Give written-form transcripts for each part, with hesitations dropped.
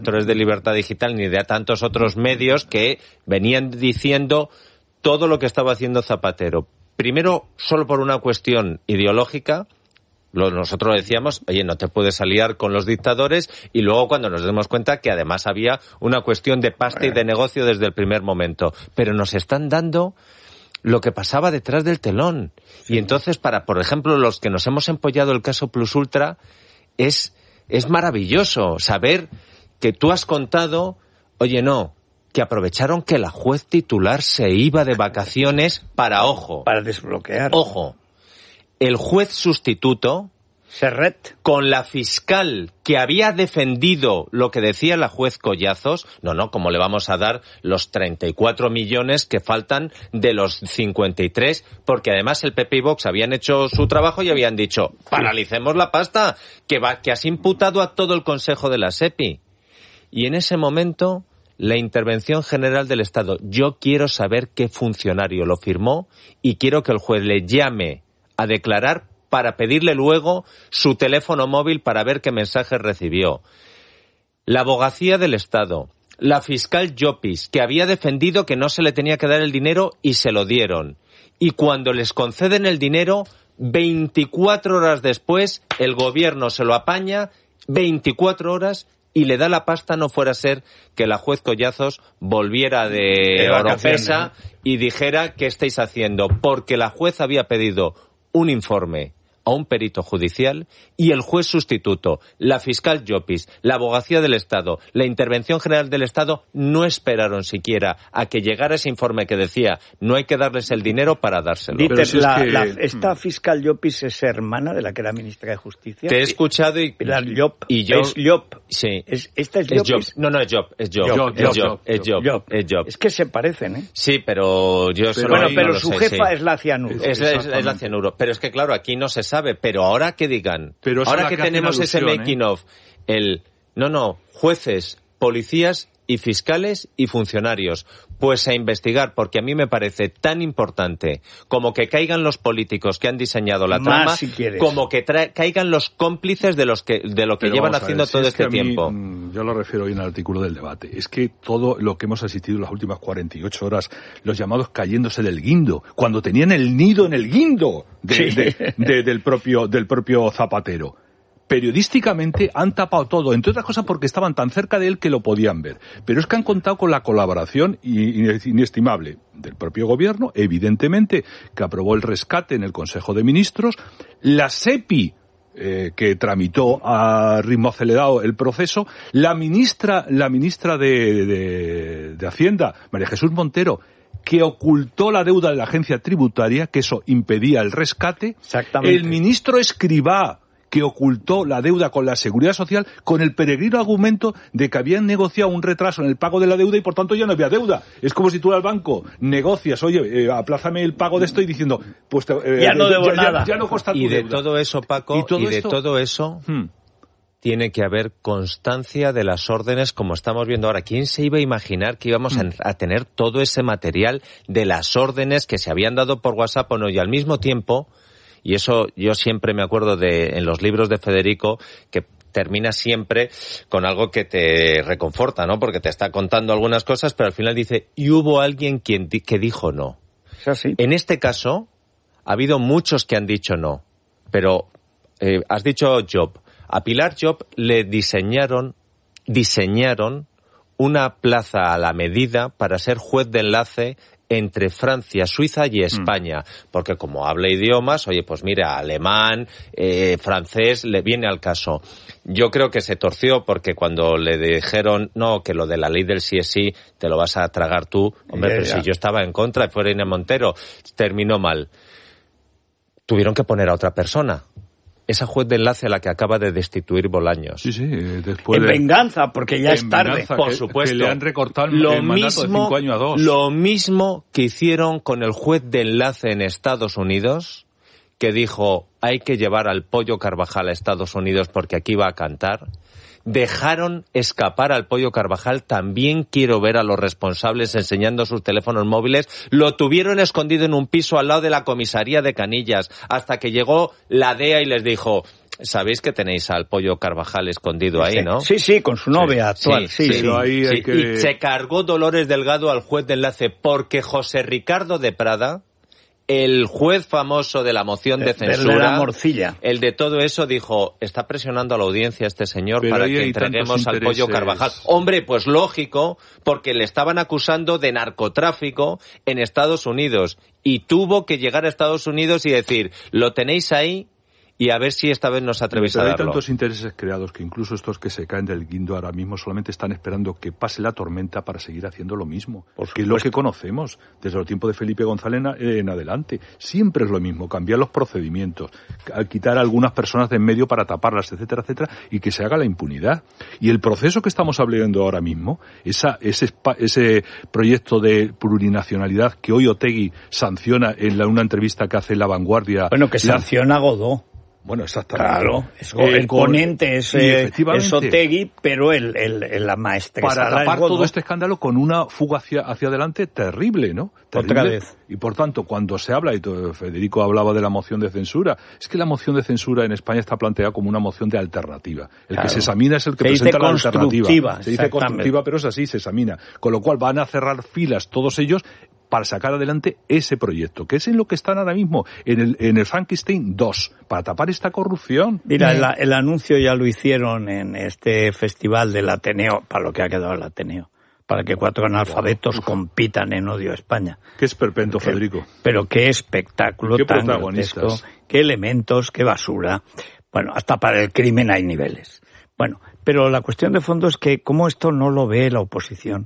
de Libertad Digital ni de tantos otros medios que venían diciendo todo lo que estaba haciendo Zapatero. Primero, solo por una cuestión ideológica. Nosotros decíamos, oye, no te puedes aliar con los dictadores, y luego cuando nos demos cuenta que además había una cuestión de pasta y de negocio desde el primer momento. Pero nos están dando lo que pasaba detrás del telón. Sí. Y entonces, por ejemplo, los que nos hemos empollado el caso Plus Ultra, es maravilloso saber que tú has contado, oye, no, que aprovecharon que la juez titular se iba de vacaciones para desbloquear. Ojo. El juez sustituto, Serret, con la fiscal que había defendido lo que decía la juez Collazos, ¿cómo le vamos a dar los 34 millones que faltan de los 53? Porque además el PP y Vox habían hecho su trabajo y habían dicho, paralicemos la pasta, que has imputado a todo el Consejo de la SEPI. Y en ese momento, la Intervención General del Estado, yo quiero saber qué funcionario lo firmó y quiero que el juez le llame a declarar para pedirle luego su teléfono móvil para ver qué mensaje recibió. La Abogacía del Estado, la fiscal Llopis, que había defendido que no se le tenía que dar el dinero y se lo dieron. Y cuando les conceden el dinero, 24 horas después, el gobierno se lo apaña, 24 horas, y le da la pasta, no fuera a ser que la juez Collazos volviera de Oropesa y dijera ¿qué estáis haciendo? Porque la juez había pedido un informe a un perito judicial y el juez sustituto, la fiscal Llopis, la Abogacía del Estado, la Intervención General del Estado no esperaron siquiera a que llegara ese informe que decía no hay que darles el dinero para dárselo. Esta fiscal Llopis es hermana de la que era ministra de Justicia. Te he escuchado y yo... Es Llop. Sí. ¿Esta es Llopis? No, es Llop. Es Llop. Es que se parecen, ¿eh? Sí, pero yo solo... Bueno, pero su jefa es la Cianuro. Es la Cianuro. Pero es que claro, aquí no se sabe, pero ahora que digan, ahora que tenemos ese making of, jueces, policías y fiscales y funcionarios, pues a investigar, porque a mí me parece tan importante como que caigan los políticos que han diseñado la trama, como que caigan los cómplices de lo que llevan haciendo todo este tiempo. Yo lo refiero hoy en el artículo del debate. Es que todo lo que hemos asistido en las últimas 48 horas, los llamados cayéndose del guindo, cuando tenían el nido en el guindo del propio Zapatero. Periodísticamente han tapado todo, entre otras cosas porque estaban tan cerca de él que lo podían ver. Pero es que han contado con la colaboración inestimable del propio gobierno, evidentemente, que aprobó el rescate en el Consejo de Ministros, la SEPI, que tramitó a ritmo acelerado el proceso, la ministra de Hacienda, María Jesús Montero, que ocultó la deuda de la agencia tributaria, que eso impedía el rescate, el ministro Escrivá, que ocultó la deuda con la Seguridad Social con el peregrino argumento de que habían negociado un retraso en el pago de la deuda y por tanto ya no había deuda. Es como si tú al banco negocias, oye, aplázame el pago de esto y diciendo, pues ya no debo nada. Ya no cuesta tu deuda. Y de todo eso, Paco, todo eso tiene que haber constancia de las órdenes como estamos viendo ahora. ¿Quién se iba a imaginar que íbamos a tener todo ese material de las órdenes que se habían dado por WhatsApp o no? Y al mismo tiempo... Y eso yo siempre me acuerdo en los libros de Federico, que termina siempre con algo que te reconforta, ¿no? Porque te está contando algunas cosas, pero al final dice, y hubo alguien que dijo no. ¿Sí? En este caso, ha habido muchos que han dicho no, pero has dicho Job. A Pilar Job le diseñaron una plaza a la medida para ser juez de enlace entre Francia, Suiza y España, porque como habla idiomas, oye, pues mira, alemán, francés, le viene al caso. Yo creo que se torció porque cuando le dijeron, no, que lo de la ley del sí es sí, te lo vas a tragar tú, hombre, pero si yo estaba en contra, fuera Inés Montero, terminó mal. Tuvieron que poner a otra persona. Esa juez de enlace a la que acaba de destituir Bolaños. Sí, después en venganza, porque ya es tarde. Por supuesto. Que le han recortado el mandato de 5 años a 2. Lo mismo que hicieron con el juez de enlace en Estados Unidos, que dijo, hay que llevar al Pollo Carvajal a Estados Unidos porque aquí va a cantar. Dejaron escapar al Pollo Carvajal. También quiero ver a los responsables enseñando sus teléfonos móviles. Lo tuvieron escondido en un piso al lado de la comisaría de Canillas hasta que llegó la DEA y les dijo, Sabéis que tenéis al Pollo Carvajal escondido ahí, ¿no? Sí, con su novia actual. Sí. Pero ahí hay que... Y se cargó Dolores Delgado al juez de enlace porque José Ricardo de Prada, el juez famoso de la moción de censura, de la morcilla, el de todo eso, dijo, está presionando a la audiencia este señor para que entreguemos al Pollo Carvajal. Hombre, pues lógico, porque le estaban acusando de narcotráfico en Estados Unidos y tuvo que llegar a Estados Unidos y decir, lo tenéis ahí y a ver si esta vez nos atrevéis a darlo. Hay tantos intereses creados que incluso estos que se caen del guindo ahora mismo solamente están esperando que pase la tormenta para seguir haciendo lo mismo. Que es lo que conocemos desde el tiempo de Felipe González en adelante. Siempre es lo mismo, cambiar los procedimientos, quitar a algunas personas de en medio para taparlas, etcétera, etcétera, y que se haga la impunidad. Y el proceso que estamos hablando ahora mismo, ese proyecto de plurinacionalidad que hoy Otegi sanciona en una entrevista que hace La Vanguardia... Bueno, que sanciona a Godó. Bueno, exactamente. Claro, el ponente es Otegi, pero la maestra para tapar todo este escándalo con una fuga hacia adelante terrible, ¿no? Terrible. Otra vez. Y por tanto, cuando se habla, y Federico hablaba de la moción de censura, es que la moción de censura en España está planteada como una moción de alternativa. El que se examina es el que presenta la alternativa. Se dice constructiva, pero es así, se examina. Con lo cual van a cerrar filas todos ellos para sacar adelante ese proyecto, que es en lo que están ahora mismo, en el Frankenstein 2, para tapar esta corrupción. Mira, el anuncio ya lo hicieron en este festival del Ateneo, para lo que ha quedado el Ateneo, para que 4 analfabetos compitan en Odio a España. Qué esperpento, Federico. Pero qué espectáculo, qué tan grotesco, qué elementos, qué basura. Bueno, hasta para el crimen hay niveles. Bueno, pero la cuestión de fondo es que cómo esto no lo ve la oposición.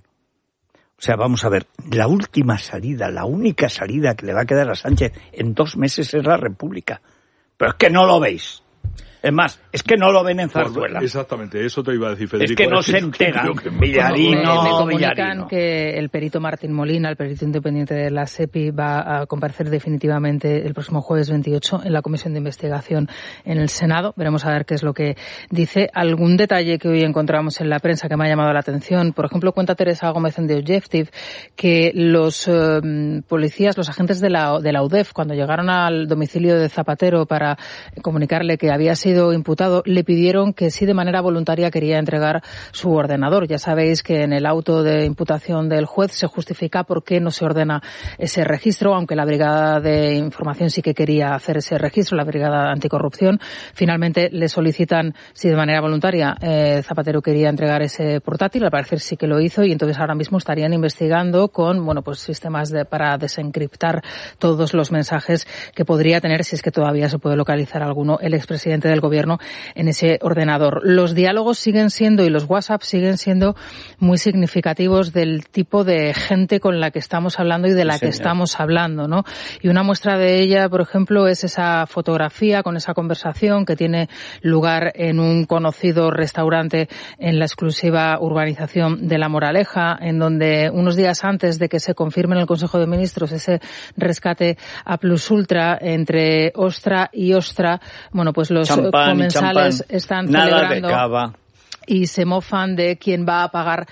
O sea, vamos a ver, la última salida, la única salida que le va a quedar a Sánchez en 2 meses es la República. Pero es que no lo veis. Es más, es que no lo ven en Zarzuela. Exactamente, eso te iba a decir, Federico. Es que no se enteran. Villarino, me comunican que el perito Martín Molina, el perito independiente de la SEPI, va a comparecer definitivamente el próximo jueves 28 en la comisión de investigación en el Senado. Veremos a ver qué es lo que dice. Algún detalle que hoy encontramos en la prensa que me ha llamado la atención. Por ejemplo, cuenta Teresa Gómez en The Objective que los policías, los agentes de la UDEF, cuando llegaron al domicilio de Zapatero para comunicarle que había sido imputado, le pidieron que si de manera voluntaria quería entregar su ordenador. Ya sabéis que en el auto de imputación del juez se justifica por qué no se ordena ese registro, aunque la Brigada de Información sí que quería hacer ese registro, la Brigada Anticorrupción. Finalmente le solicitan si de manera voluntaria Zapatero quería entregar ese portátil, al parecer sí que lo hizo, y entonces ahora mismo estarían investigando con sistemas para desencriptar todos los mensajes que podría tener, si es que todavía se puede localizar alguno, el expresidente del Gobierno en ese ordenador. Los diálogos siguen siendo, y los WhatsApp siguen siendo muy significativos del tipo de gente con la que estamos hablando y de la que estamos hablando, ¿no? Y una muestra de ella, por ejemplo, es esa fotografía con esa conversación que tiene lugar en un conocido restaurante en la exclusiva urbanización de La Moraleja, en donde unos días antes de que se confirme en el Consejo de Ministros ese rescate a Plus Ultra entre Ostra y Ostra, pues los comensales están celebrando. Nada de cava. Y se mofan de quién va a pagar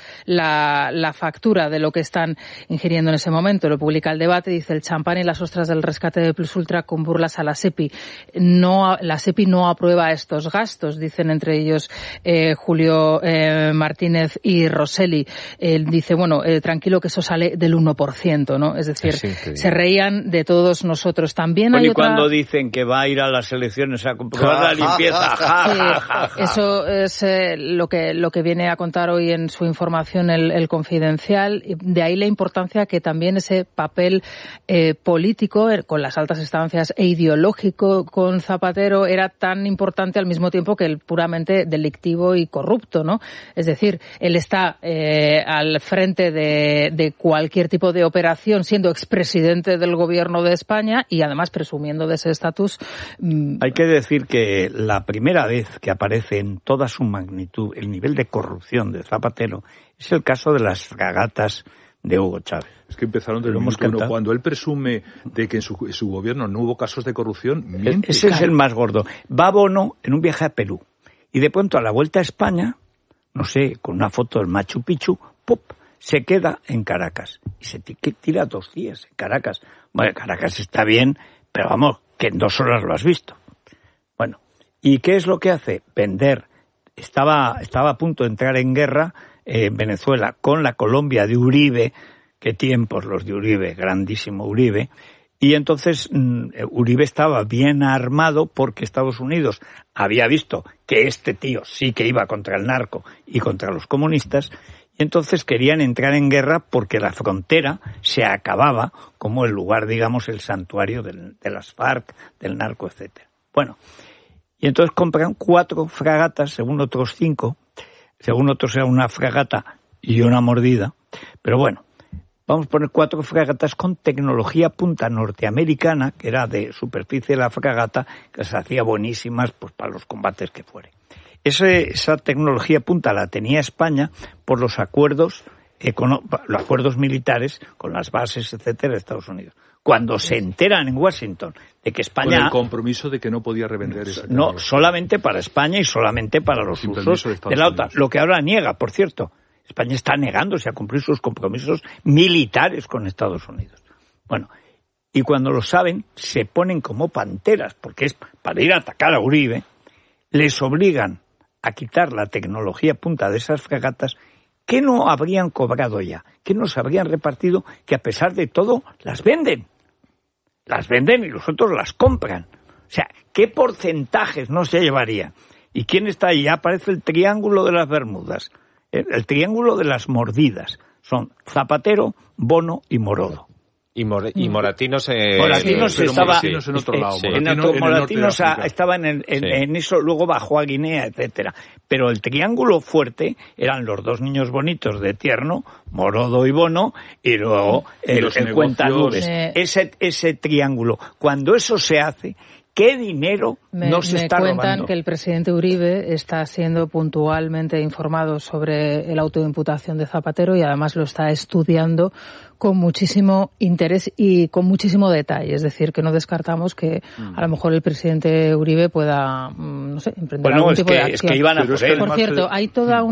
la factura de lo que están ingiriendo en ese momento. Lo publica El Debate, dice: el champán y las ostras del rescate de Plus Ultra con burlas a la SEPI. La SEPI no aprueba estos gastos, dicen entre ellos Julio Martínez y Rosselli. Dice, tranquilo que eso sale del 1%, ¿no? Es decir, se reían de todos nosotros. También hay otra... cuando dicen que va a ir a las elecciones a comprobar la limpieza. Eso es lo que viene a contar hoy en su información el Confidencial. De ahí la importancia que también ese papel político con las altas estancias e ideológico con Zapatero era tan importante al mismo tiempo que el puramente delictivo y corrupto, ¿no? Es decir, él está al frente de cualquier tipo de operación siendo expresidente del Gobierno de España y además presumiendo de ese estatus. Hay que decir que la primera vez que aparece en toda su magnitud el nivel de corrupción de Zapatero es el caso de las fragatas de Hugo Chávez. Es que empezaron desde el minuto uno. Cuando él presume de que en su gobierno no hubo casos de corrupción, miente. Ese es el más gordo. Va Bono en un viaje a Perú y de pronto a la vuelta a España, con una foto del Machu Picchu, ¡pop!, se queda en Caracas y se tira 2 días en Caracas. Bueno, Caracas está bien, pero vamos, que en 2 horas lo has visto. Bueno, ¿Y qué es lo que hace? Vender. Estaba a punto de entrar en guerra Venezuela con la Colombia de Uribe. Qué tiempos los de Uribe, grandísimo Uribe. Y entonces Uribe estaba bien armado porque Estados Unidos había visto que este tío sí que iba contra el narco y contra los comunistas, y entonces querían entrar en guerra porque la frontera se acababa como el lugar, digamos, el santuario de las FARC, del narco, etcétera. Bueno, y entonces compran 4 fragatas, según otros 5, según otros era una fragata y una mordida, pero bueno, vamos a poner 4 fragatas con tecnología punta norteamericana, que era de superficie de la fragata, que se hacía buenísimas pues para los combates que fuere. Esa tecnología punta la tenía España por los acuerdos militares con las bases, etcétera, de Estados Unidos. Cuando se enteran en Washington de que España... Con el compromiso de que no podía revender esa tecnología. No, solamente para España y solamente para los usos de la OTAN. Lo que ahora niega, por cierto. España está negándose a cumplir sus compromisos militares con Estados Unidos. Bueno, y cuando lo saben, se ponen como panteras, porque es para ir a atacar a Uribe, les obligan a quitar la tecnología punta de esas fragatas que no habrían cobrado ya, que no se habrían repartido, que a pesar de todo las venden. Las venden y los otros las compran. O sea, ¿qué porcentajes no se llevarían? ¿Y quién está ahí? Ya aparece el triángulo de las Bermudas. El triángulo de las mordidas. Son Zapatero, Bono y Morodo. Y Moratinos estaba en otro lado. Sí. Moratinos estaba en eso, luego bajó a Guinea, etcétera. Pero el triángulo fuerte eran los 2 niños bonitos de Tierno, Morodo y Bono, y luego el Cuentanubes. Ese triángulo. Cuando eso se hace, ¿qué dinero no se está robando? Me cuentan que el presidente Uribe está siendo puntualmente informado sobre el auto de imputación de Zapatero y además lo está estudiando con muchísimo interés y con muchísimo detalle. Es decir, que no descartamos que a lo mejor el presidente Uribe pueda, no sé, emprender algún tipo de acción. Es que iban a por él. Por cierto, hay toda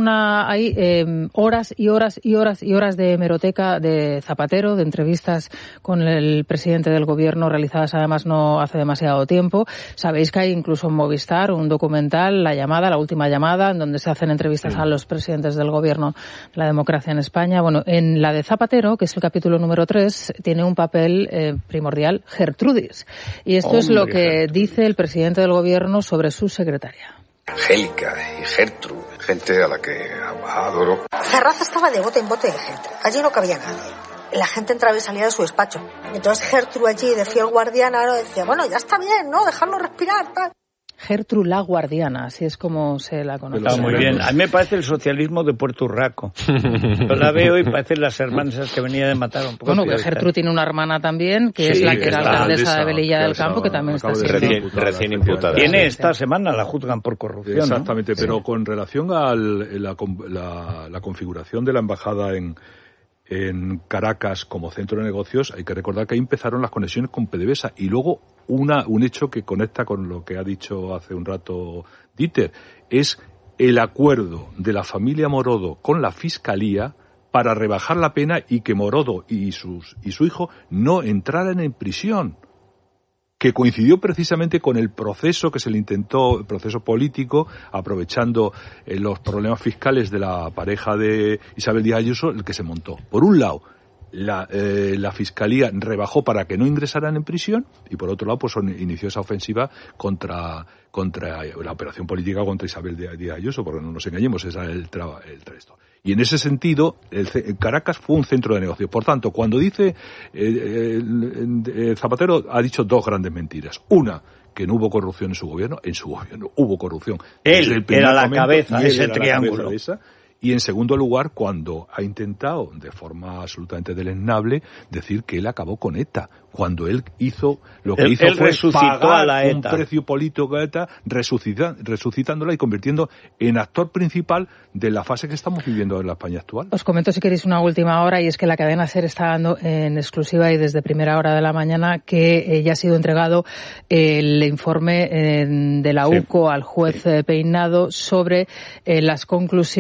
horas y horas y horas y horas de hemeroteca de Zapatero, de entrevistas con el presidente del gobierno realizadas además no hace demasiado tiempo. Sabéis que hay incluso en Movistar un documental, La Última Llamada, en donde se hacen entrevistas a los presidentes del gobierno de la democracia en España. Bueno, en la de Zapatero, que es el capítulo número 3, tiene un papel primordial Gertrudis. Y esto es lo que dice el presidente del gobierno sobre su secretaria. Angélica y Gertrude, gente a la que adoro. Ferraz estaba de bote en bote de gente. Allí no cabía nadie. La gente entraba y salía de su despacho. Entonces Gertrude allí, de fiel guardiana, ¿no? Decía, bueno, ya está bien, ¿no? Dejarlo respirar, tal. Gertrude la Guardiana, así es como se la conoce. Está muy bien. A mí me parece el socialismo de Puerto Urraco. Yo la veo y parecen las hermanas que venía de matar un poco. Bueno, que Gertrude tiene una hermana también, que es la que era alcaldesa de Velilla del Campo, que también está recién imputada. Tiene esta semana, la juzgan por corrupción. Exactamente, ¿no? Pero con relación a la configuración de la embajada en Caracas como centro de negocios, hay que recordar que ahí empezaron las conexiones con PDVSA y luego un hecho que conecta con lo que ha dicho hace un rato Dieter, es el acuerdo de la familia Morodo con la Fiscalía para rebajar la pena y que Morodo y su hijo no entraran en prisión, que coincidió precisamente con el proceso que se le intentó, el proceso político, aprovechando los problemas fiscales de la pareja de Isabel Díaz Ayuso, el que se montó. Por un lado, la Fiscalía rebajó para que no ingresaran en prisión y por otro lado pues inició esa ofensiva contra la operación política contra Isabel Díaz Ayuso, porque no nos engañemos, ese era el esto. Y en ese sentido, Caracas fue un centro de negocios. Por tanto, cuando dice Zapatero ha dicho 2 grandes mentiras. Una, que no hubo corrupción en su gobierno hubo corrupción. Él era la cabeza de ese triángulo. Y en segundo lugar, cuando ha intentado, de forma absolutamente deleznable, decir que él acabó con ETA, cuando él hizo lo que hizo fue pagar un precio político a ETA, resucitándola y convirtiendo en actor principal de la fase que estamos viviendo en la España actual. Os comento si queréis una última hora, y es que la cadena SER está dando en exclusiva y desde primera hora de la mañana que ya ha sido entregado el informe de la UCO al juez Peinado sobre las conclusiones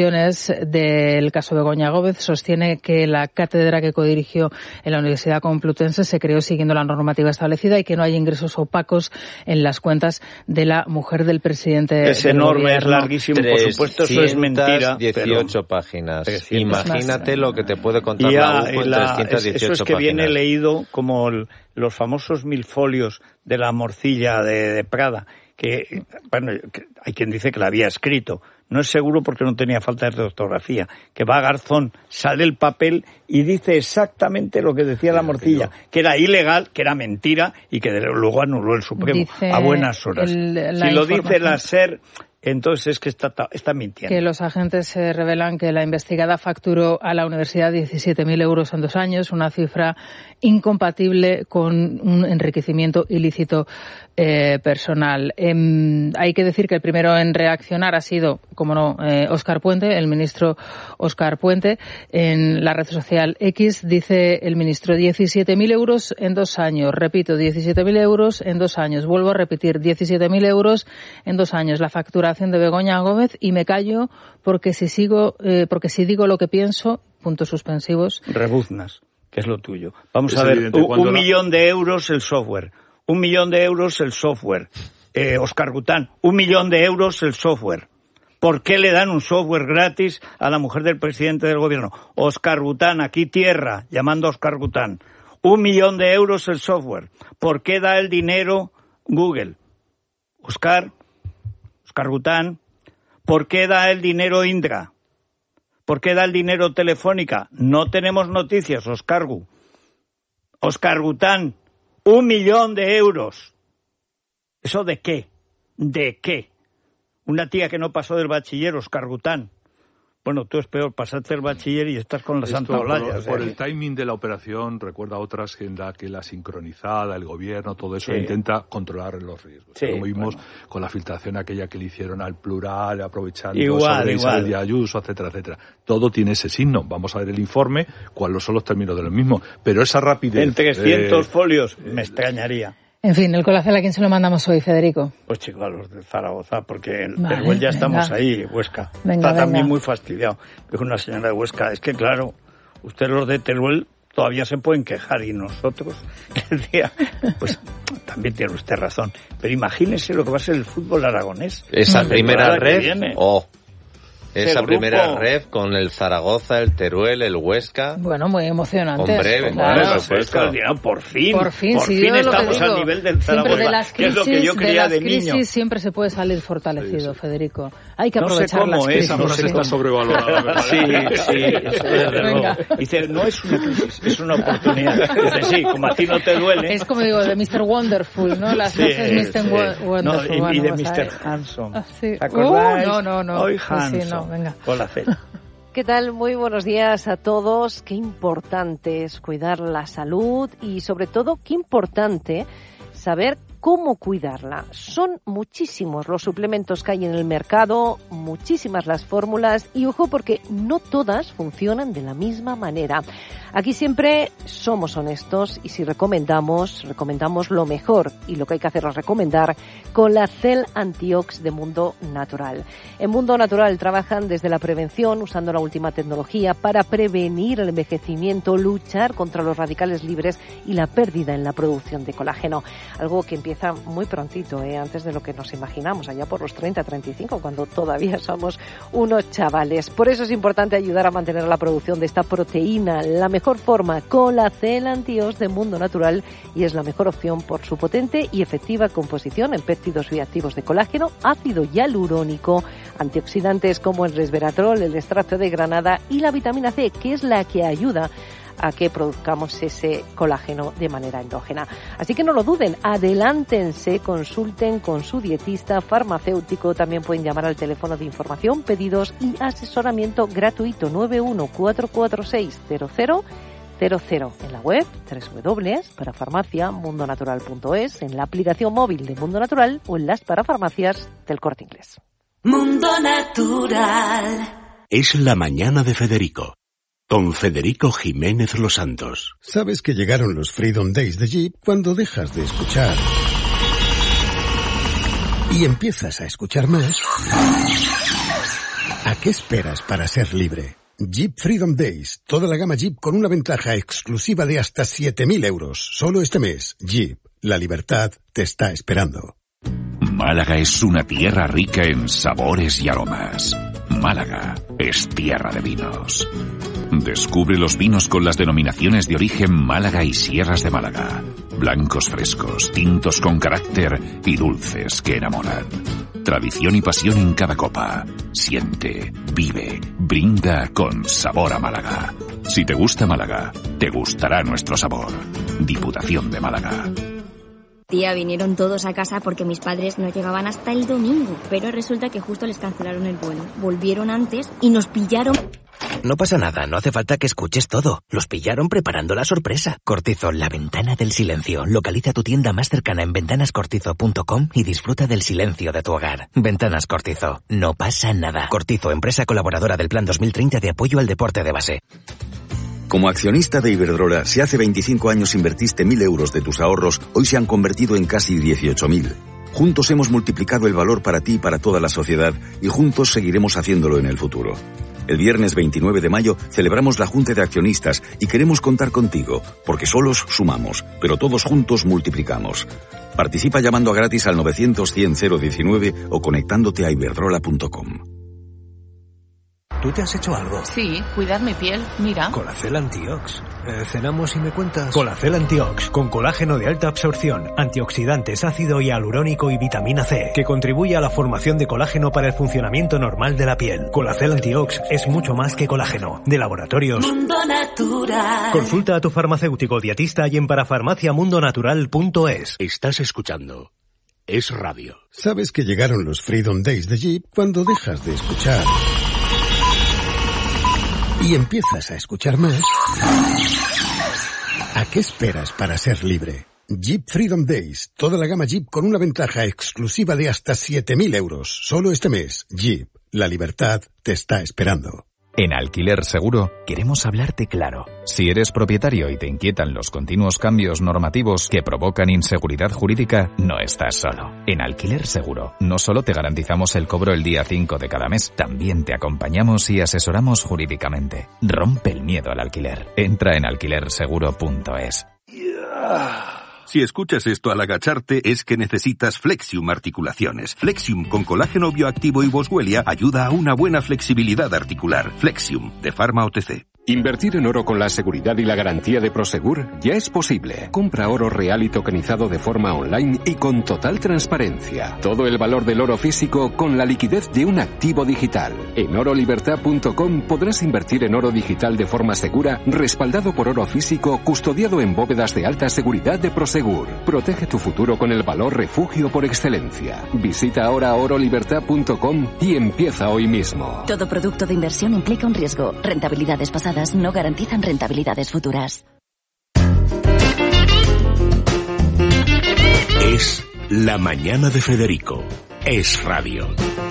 del caso Begoña Gómez sostiene que la cátedra que codirigió en la Universidad Complutense se creó siguiendo la normativa establecida y que no hay ingresos opacos en las cuentas de la mujer del presidente. Es enorme, es larguísimo, por supuesto, eso es mentira. 18 páginas. Imagínate lo que te puede contar la UCO en 318 páginas. Eso es que viene leído como los famosos 1000 folios de la morcilla de Prada, que, bueno, hay quien dice que la había escrito. No es seguro porque no tenía faltas de ortografía. Que va a Garzón, sale el papel y dice exactamente lo que decía la morcilla, que era ilegal, que era mentira y que luego anuló el Supremo dice a buenas horas. Si lo dice la SER, entonces es que está mintiendo. Que los agentes revelan que la investigada facturó a la universidad 17.000 euros en 2 años, una cifra incompatible con un enriquecimiento ilícito personal. Hay que decir que el primero en reaccionar ha sido, como no, Óscar Puente, el ministro Óscar Puente. En la red social X dice el ministro 17.000 euros en 2 años. Repito, 17.000 euros en 2 años. Vuelvo a repetir, 17.000 euros en 2 años. La facturación de Begoña Gómez, y me callo porque si digo lo que pienso, puntos suspensivos. Rebuznas, que es lo tuyo. Vamos a ver, 1 millón de euros el software. 1 millón de euros el software. Óscar Gután, 1 millón de euros el software. ¿Por qué le dan un software gratis a la mujer del presidente del gobierno? Óscar Gután, aquí tierra, llamando a Óscar Gután. 1 millón de euros el software. ¿Por qué da el dinero Google? Óscar Gután, ¿por qué da el dinero Indra? ¿Por qué da el dinero Telefónica? No tenemos noticias, Óscar Gután, 1 millón de euros. ¿Eso de qué? ¿De qué? Una tía que no pasó del bachiller, Óscar Gután. Bueno, tú es peor, pasaste el bachiller y estás con la Santa Olaya. Por el timing de la operación, recuerda otras en la que la sincronizada, el gobierno, todo eso intenta controlar los riesgos. Sí, como vimos con la filtración aquella que le hicieron al Plural, aprovechando igual. de Ayuso, etcétera, etcétera. Todo tiene ese signo. Vamos a ver el informe, cuáles son los términos de lo mismo. Pero esa rapidez... En 300 folios, me extrañaría. En fin, el Colacel, ¿a quién se lo mandamos hoy, Federico? Pues chicos, a los de Zaragoza, porque en Teruel ya estamos ahí, Huesca. Venga. También muy fastidiado. Dijo una señora de Huesca, es que claro, ustedes los de Teruel todavía se pueden quejar y nosotros, decía, pues también tiene usted razón. Pero imagínese lo que va a ser el fútbol aragonés. Esa primera red, esa primera red con el Zaragoza, el Teruel, el Huesca. Bueno, muy emocionante. Hombre, por fin sí, estamos al nivel del Zaragoza, que es lo que yo creía de niño. Siempre se puede salir fortalecido, Federico. Hay que aprovechar las crisis. Esa frase está sobrevalorada. Sí, eso desde luego. Dice, no es una crisis, es una oportunidad. Dice, sí, como a ti no te duele. Es como digo, de Mr. Wonderful, ¿no? Las frases Mr. Wonderful. Y de Mr. Hanson. ¿Te acordáis? No. Hoy Hanson. No, venga. Hola, Fe. ¿Qué tal? Muy buenos días a todos. Qué importante es cuidar la salud y, sobre todo, qué importante saber cómo cuidarla. Son muchísimos los suplementos que hay en el mercado, muchísimas las fórmulas y ojo porque no todas funcionan de la misma manera. Aquí siempre somos honestos y si recomendamos lo mejor y lo que hay que hacer es recomendar con la Cell Antiox de Mundo Natural. En Mundo Natural trabajan desde la prevención usando la última tecnología para prevenir el envejecimiento, luchar contra los radicales libres y la pérdida en la producción de colágeno. Algo que empieza muy prontito, antes de lo que nos imaginamos, allá por los 30, 35, cuando todavía somos unos chavales. Por eso es importante ayudar a mantener la producción de esta proteína, la mejor forma con la Cell Antiox de Mundo Natural y es la mejor opción por su potente y efectiva composición en péptidos bioactivos de colágeno, ácido hialurónico, antioxidantes como el resveratrol, el extracto de granada y la vitamina C, que es la que ayuda a que produzcamos ese colágeno de manera endógena. Así que no lo duden, adelántense, consulten con su dietista farmacéutico, también pueden llamar al teléfono de información, pedidos y asesoramiento gratuito 914460000 en la web www.parafarmaciamundonatural.es, en la aplicación móvil de Mundo Natural o en las parafarmacias del Corte Inglés. Mundo Natural. Es la mañana de Federico. Con Federico Jiménez Los Santos. Sabes que llegaron los Freedom Days de Jeep cuando dejas de escuchar y empiezas a escuchar más. qué esperas para ser libre? Jeep Freedom Days. Toda la gama Jeep con una ventaja exclusiva de hasta 7.000 euros. Solo este mes. Jeep. La libertad te está esperando. Málaga es una tierra rica en sabores y aromas. Málaga es tierra de vinos. Descubre los vinos con las denominaciones de origen Málaga y Sierras de Málaga. Blancos frescos, tintos con carácter y dulces que enamoran. Tradición y pasión en cada copa. Siente, vive, brinda con sabor a Málaga. Si te gusta Málaga, te gustará nuestro sabor. Diputación de Málaga. Tía, vinieron todos a casa porque mis padres no llegaban hasta el domingo, pero resulta que justo les cancelaron el vuelo. Volvieron antes y nos pillaron. No pasa nada, no hace falta que escuches todo. Los pillaron preparando la sorpresa. Cortizo, la ventana del silencio. Localiza tu tienda más cercana en ventanascortizo.com y disfruta del silencio de tu hogar. Ventanas Cortizo, no pasa nada. Cortizo, empresa colaboradora del Plan 2030 de apoyo al deporte de base. Como accionista de Iberdrola, si hace 25 años invertiste 1.000 euros de tus ahorros, hoy se han convertido en casi 18.000. Juntos hemos multiplicado el valor para ti y para toda la sociedad, y juntos seguiremos haciéndolo en el futuro. El viernes 29 de mayo celebramos la Junta de Accionistas y queremos contar contigo, porque solos sumamos, pero todos juntos multiplicamos. Participa llamando a gratis al 900-100-019 o conectándote a iberdrola.com. ¿Tú te has hecho algo? Sí, cuidar mi piel, mira. Colacel Antiox. ¿Cenamos y me cuentas? Colacel Antiox, con colágeno de alta absorción, antioxidantes, ácido hialurónico y vitamina C, que contribuye a la formación de colágeno para el funcionamiento normal de la piel. Colacel Antiox es mucho más que colágeno. De Laboratorios Mundo Natural. Consulta a tu farmacéutico dietista y en parafarmaciamundonatural.es. Estás escuchando Es Radio. ¿Sabes que llegaron los Freedom Days de Jeep cuando dejas de escuchar y empiezas a escuchar más? ¿A qué esperas para ser libre? Jeep Freedom Days. Toda la gama Jeep con una ventaja exclusiva de hasta 7.000 euros. Solo este mes. Jeep. La libertad te está esperando. En Alquiler Seguro queremos hablarte claro. Si eres propietario y te inquietan los continuos cambios normativos que provocan inseguridad jurídica, no estás solo. En Alquiler Seguro no solo te garantizamos el cobro el día 5 de cada mes, también te acompañamos y asesoramos jurídicamente. Rompe el miedo al alquiler. Entra en alquilerseguro.es. Si escuchas esto al agacharte es que necesitas Flexium Articulaciones. Flexium con colágeno bioactivo y boswellia ayuda a una buena flexibilidad articular. Flexium, de Pharma OTC. Invertir en oro con la seguridad y la garantía de Prosegur ya es posible. Compra oro real y tokenizado de forma online y con total transparencia. Todo el valor del oro físico con la liquidez de un activo digital. En orolibertad.com podrás invertir en oro digital de forma segura, respaldado por oro físico, custodiado en bóvedas de alta seguridad de Prosegur. Protege tu futuro con el valor refugio por excelencia. Visita ahora orolibertad.com y empieza hoy mismo. Todo producto de inversión implica un riesgo. Rentabilidades pasadas no garantizan rentabilidades futuras. Es La Mañana de Federico. Es Radio.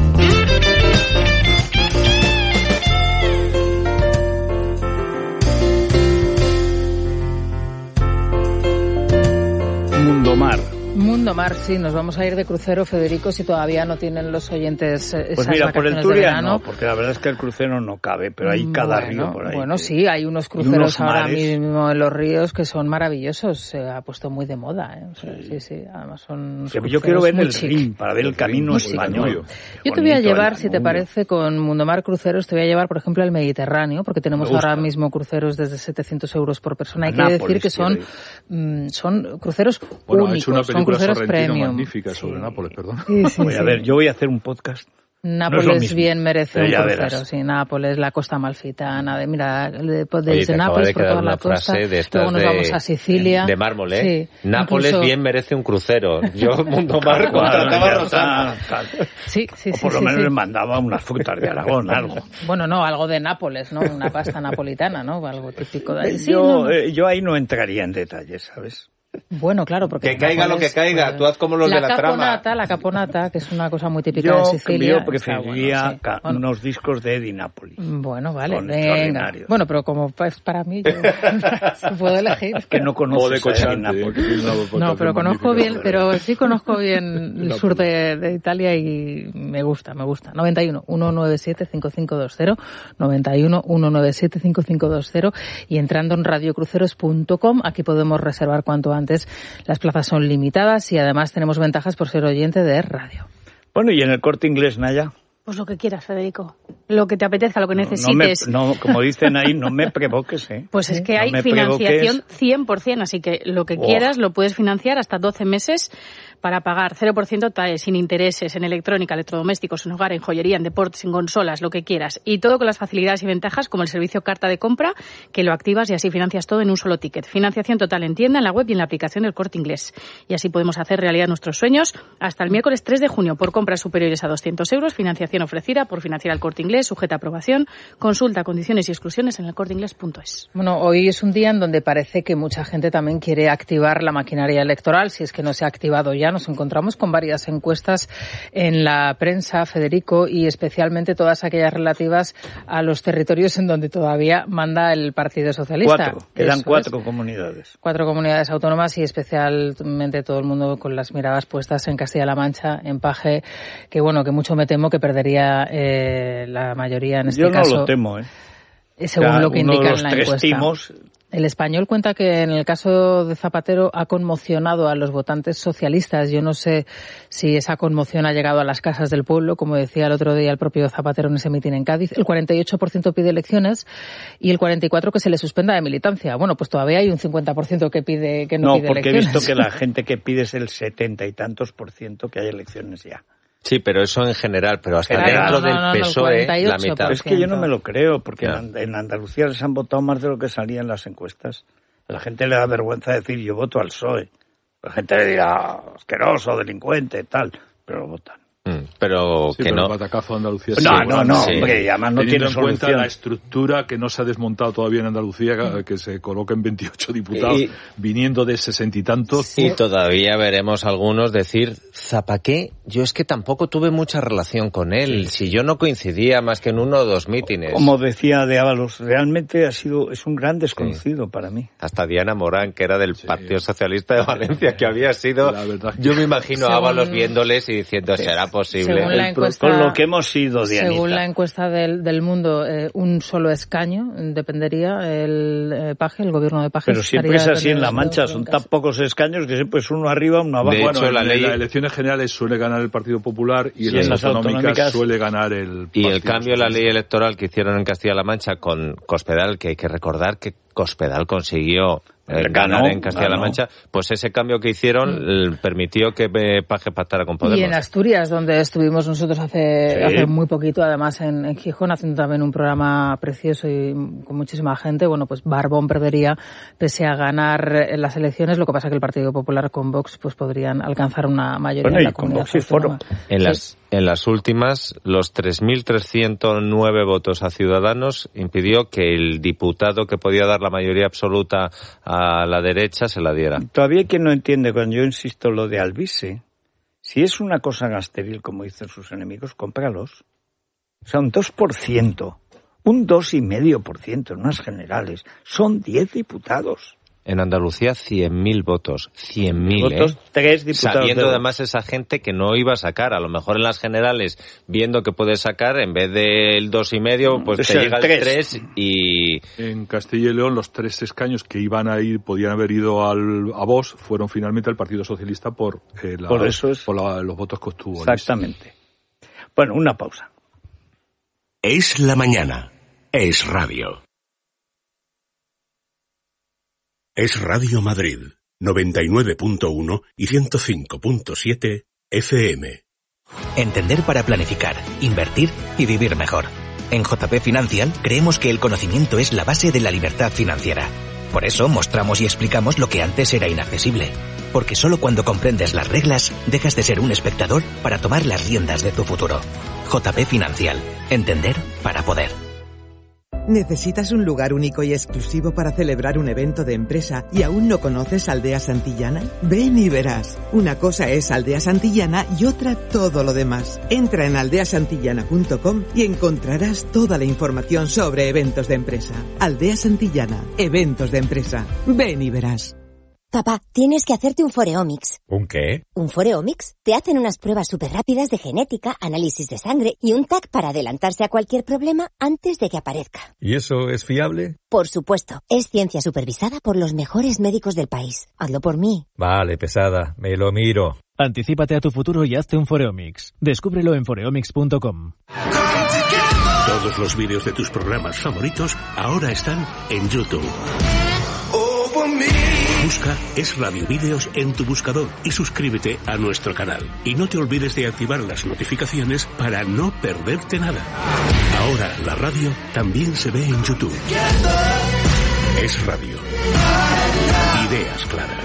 Mundo Mar, sí, nos vamos a ir de crucero, Federico, si todavía no tienen los oyentes esas pues mira, por el Turia no, porque la verdad es que el crucero no cabe, pero hay cada río por ahí. Bueno, sí, hay unos cruceros ahora mismo en los ríos que son maravillosos, se ha puesto muy de moda, ¿eh? O sea, sí, además son yo quiero ver el Rin, para ver el camino español. Yo te voy a llevar, si te parece, con Mundo Mar Cruceros, te voy a llevar, por ejemplo, al Mediterráneo, porque tenemos ahora mismo cruceros desde 700 euros por persona. Hay que decir que son cruceros únicos, son cruceros premium. Magnífica sobre Nápoles, perdón. Sí. A ver, yo voy a hacer un podcast. Nápoles bien merece un crucero, sí, Nápoles, la costa amalfitana, desde Nápoles por toda la costa, luego nos vamos a Sicilia. De mármol, ¿eh? Sí, Nápoles bien merece un crucero. Yo, Mundo Mar, contrataba a Rosana. Sí. O por lo menos le mandaba unas frutas de Aragón, algo. Bueno, no, algo de Nápoles, ¿no? Una pasta napolitana, ¿no? Algo típico de ahí. Yo ahí no entraría en detalles, ¿sabes? Bueno, claro, porque... Que caiga lo que caiga, tú haz como los de la trama. La caponata, que es una cosa muy típica de Sicilia. Yo preferiría unos discos de Eddie Napoli. Bueno, vale, venga. Bueno, pero como pues, para mí, yo puedo elegir. Es que no conozco Eddie Napoli. No, pero conozco bien, pero sí conozco bien el sur de Italia y me gusta. 91 197 5520, 91 197 5520 y entrando en radiocruceros.com, aquí podemos reservar cuanto antes. Las plazas son limitadas y además tenemos ventajas por ser oyente de radio. Bueno, ¿y en el Corte Inglés, Naya? Pues lo que quieras, Federico. Lo que te apetezca, lo que necesites. Como dicen ahí, no me provoques, ¿eh? Pues es que hay financiación 100%, así que lo que quieras lo puedes financiar hasta 12 meses para pagar 0% sin intereses en electrónica, electrodomésticos, en hogar, en joyería, en deportes, en consolas, lo que quieras. Y todo con las facilidades y ventajas como el servicio carta de compra, que lo activas y así financias todo en un solo ticket. Financiación total en tienda, en la web y en la aplicación del Corte Inglés. Y así podemos hacer realidad nuestros sueños hasta el miércoles 3 de junio por compras superiores a 200 euros. Financiación ofrecida por Financiar al Corte Inglés, sujeta a aprobación. Consulta condiciones y exclusiones en elcorteinglés.es. Bueno, hoy es un día en donde parece que mucha gente también quiere activar la maquinaria electoral, si es que no se ha activado ya. Nos encontramos con varias encuestas en la prensa, Federico, y especialmente todas aquellas relativas a los territorios en donde todavía manda el Partido Socialista. Quedan 4 comunidades. 4 comunidades autónomas y especialmente todo el mundo con las miradas puestas en Castilla-La Mancha, en Paje, que bueno, que mucho me temo que perdería la mayoría en este caso. Yo no lo temo, según lo que indica en la encuesta. Timos. El Español cuenta que en el caso de Zapatero ha conmocionado a los votantes socialistas. Yo no sé si esa conmoción ha llegado a las casas del pueblo, como decía el otro día el propio Zapatero en ese mitin en Cádiz. El 48% pide elecciones y el 44% que se le suspenda de militancia. Bueno, pues todavía hay un 50% que pide que no pide elecciones. No, porque he visto que la gente que pide es el 70 y tantos % que hay elecciones ya. Sí, pero eso en general, pero hasta dentro del PSOE, la mitad. Pero es que yo no me lo creo, porque en Andalucía les han votado más de lo que salía en las encuestas. A la gente le da vergüenza decir yo voto al PSOE. La gente le dirá asqueroso, delincuente, tal, pero lo votan. Pero sí, que pero no. El batacazo de Andalucía. No, sí. hombre, además no tiene solución. En cuenta la estructura que no se ha desmontado todavía en Andalucía, que se coloquen 28 diputados viniendo de 60 y tantos. Y todavía veremos algunos decir, Zapaqué, yo es que tampoco tuve mucha relación con él, si yo no coincidía más que en 1 o 2 mítines. Como decía de Ábalos, realmente es un gran desconocido para mí. Hasta Diana Morán, que era del Partido Socialista de Valencia, que había sido, yo me imagino a Ábalos viéndoles y diciendo, será posible. Según la encuesta, con lo que hemos sido, Dianita. Según la encuesta del Mundo, un solo escaño dependería el Paje, el gobierno de Paje. Pero siempre es así en La Mancha, son tan pocos escaños que siempre es uno arriba, uno abajo. De hecho, en las elecciones generales suele ganar el Partido Popular y en las autonómicas suele ganar el Partido. Y el cambio en la ley electoral que hicieron en Castilla-La Mancha con Cospedal, que hay que recordar que Cospedal consiguió ganar en Castilla-La Mancha, pues ese cambio que hicieron permitió que Paje pactara con Podemos. Y en Asturias, donde estuvimos nosotros hace muy poquito, además en Gijón, haciendo también un programa precioso y con muchísima gente, bueno, pues Barbón perdería pese a ganar las elecciones, lo que pasa que el Partido Popular con Vox pues podrían alcanzar una mayoría en la comunidad autónoma. En las últimas, los 3.309 votos a Ciudadanos impidió que el diputado que podía dar la mayoría absoluta a la derecha se la diera. Todavía hay quien no entiende cuando yo insisto lo de Alvise. Si es una cosa gasteril, como dicen sus enemigos, cómpralos. O sea, un 2%, un 2,5% en unas generales, son 10 diputados. En Andalucía, 100.000 votos. 100.000, votos, 3 diputados. Sabiendo además esa gente que no iba a sacar. A lo mejor en las generales, viendo que puedes sacar, en vez del 2,5, pues te llega el 3 y... En Castilla y León, los 3 escaños que iban a ir, podían haber ido a Vox, fueron finalmente al Partido Socialista por los votos que obtuvo. Exactamente. Bueno, una pausa. Es la mañana. Es radio. Es Radio Madrid, 99.1 y 105.7 FM. Entender para planificar, invertir y vivir mejor. En JP Financial creemos que el conocimiento es la base de la libertad financiera. Por eso mostramos y explicamos lo que antes era inaccesible. Porque solo cuando comprendes las reglas, dejas de ser un espectador para tomar las riendas de tu futuro. JP Financial. Entender para poder. ¿Necesitas un lugar único y exclusivo para celebrar un evento de empresa y aún no conoces Aldea Santillana? Ven y verás. Una cosa es Aldea Santillana y otra todo lo demás. Entra en aldeasantillana.com y encontrarás toda la información sobre eventos de empresa. Aldea Santillana, eventos de empresa. Ven y verás. Papá, tienes que hacerte un Foreomics. ¿Un qué? ¿Un Foreomics? Te hacen unas pruebas súper rápidas de genética, análisis de sangre y un TAC para adelantarse a cualquier problema antes de que aparezca. ¿Y eso es fiable? Por supuesto. Es ciencia supervisada por los mejores médicos del país. Hazlo por mí. Vale, pesada. Me lo miro. Anticípate a tu futuro y hazte un Foreomics. Descúbrelo en foreomics.com. Todos los vídeos de tus programas favoritos ahora están en YouTube. Busca Es Radio Vídeos en tu buscador y suscríbete a nuestro canal. Y no te olvides de activar las notificaciones para no perderte nada. Ahora la radio también se ve en YouTube. Es Radio. Ideas claras.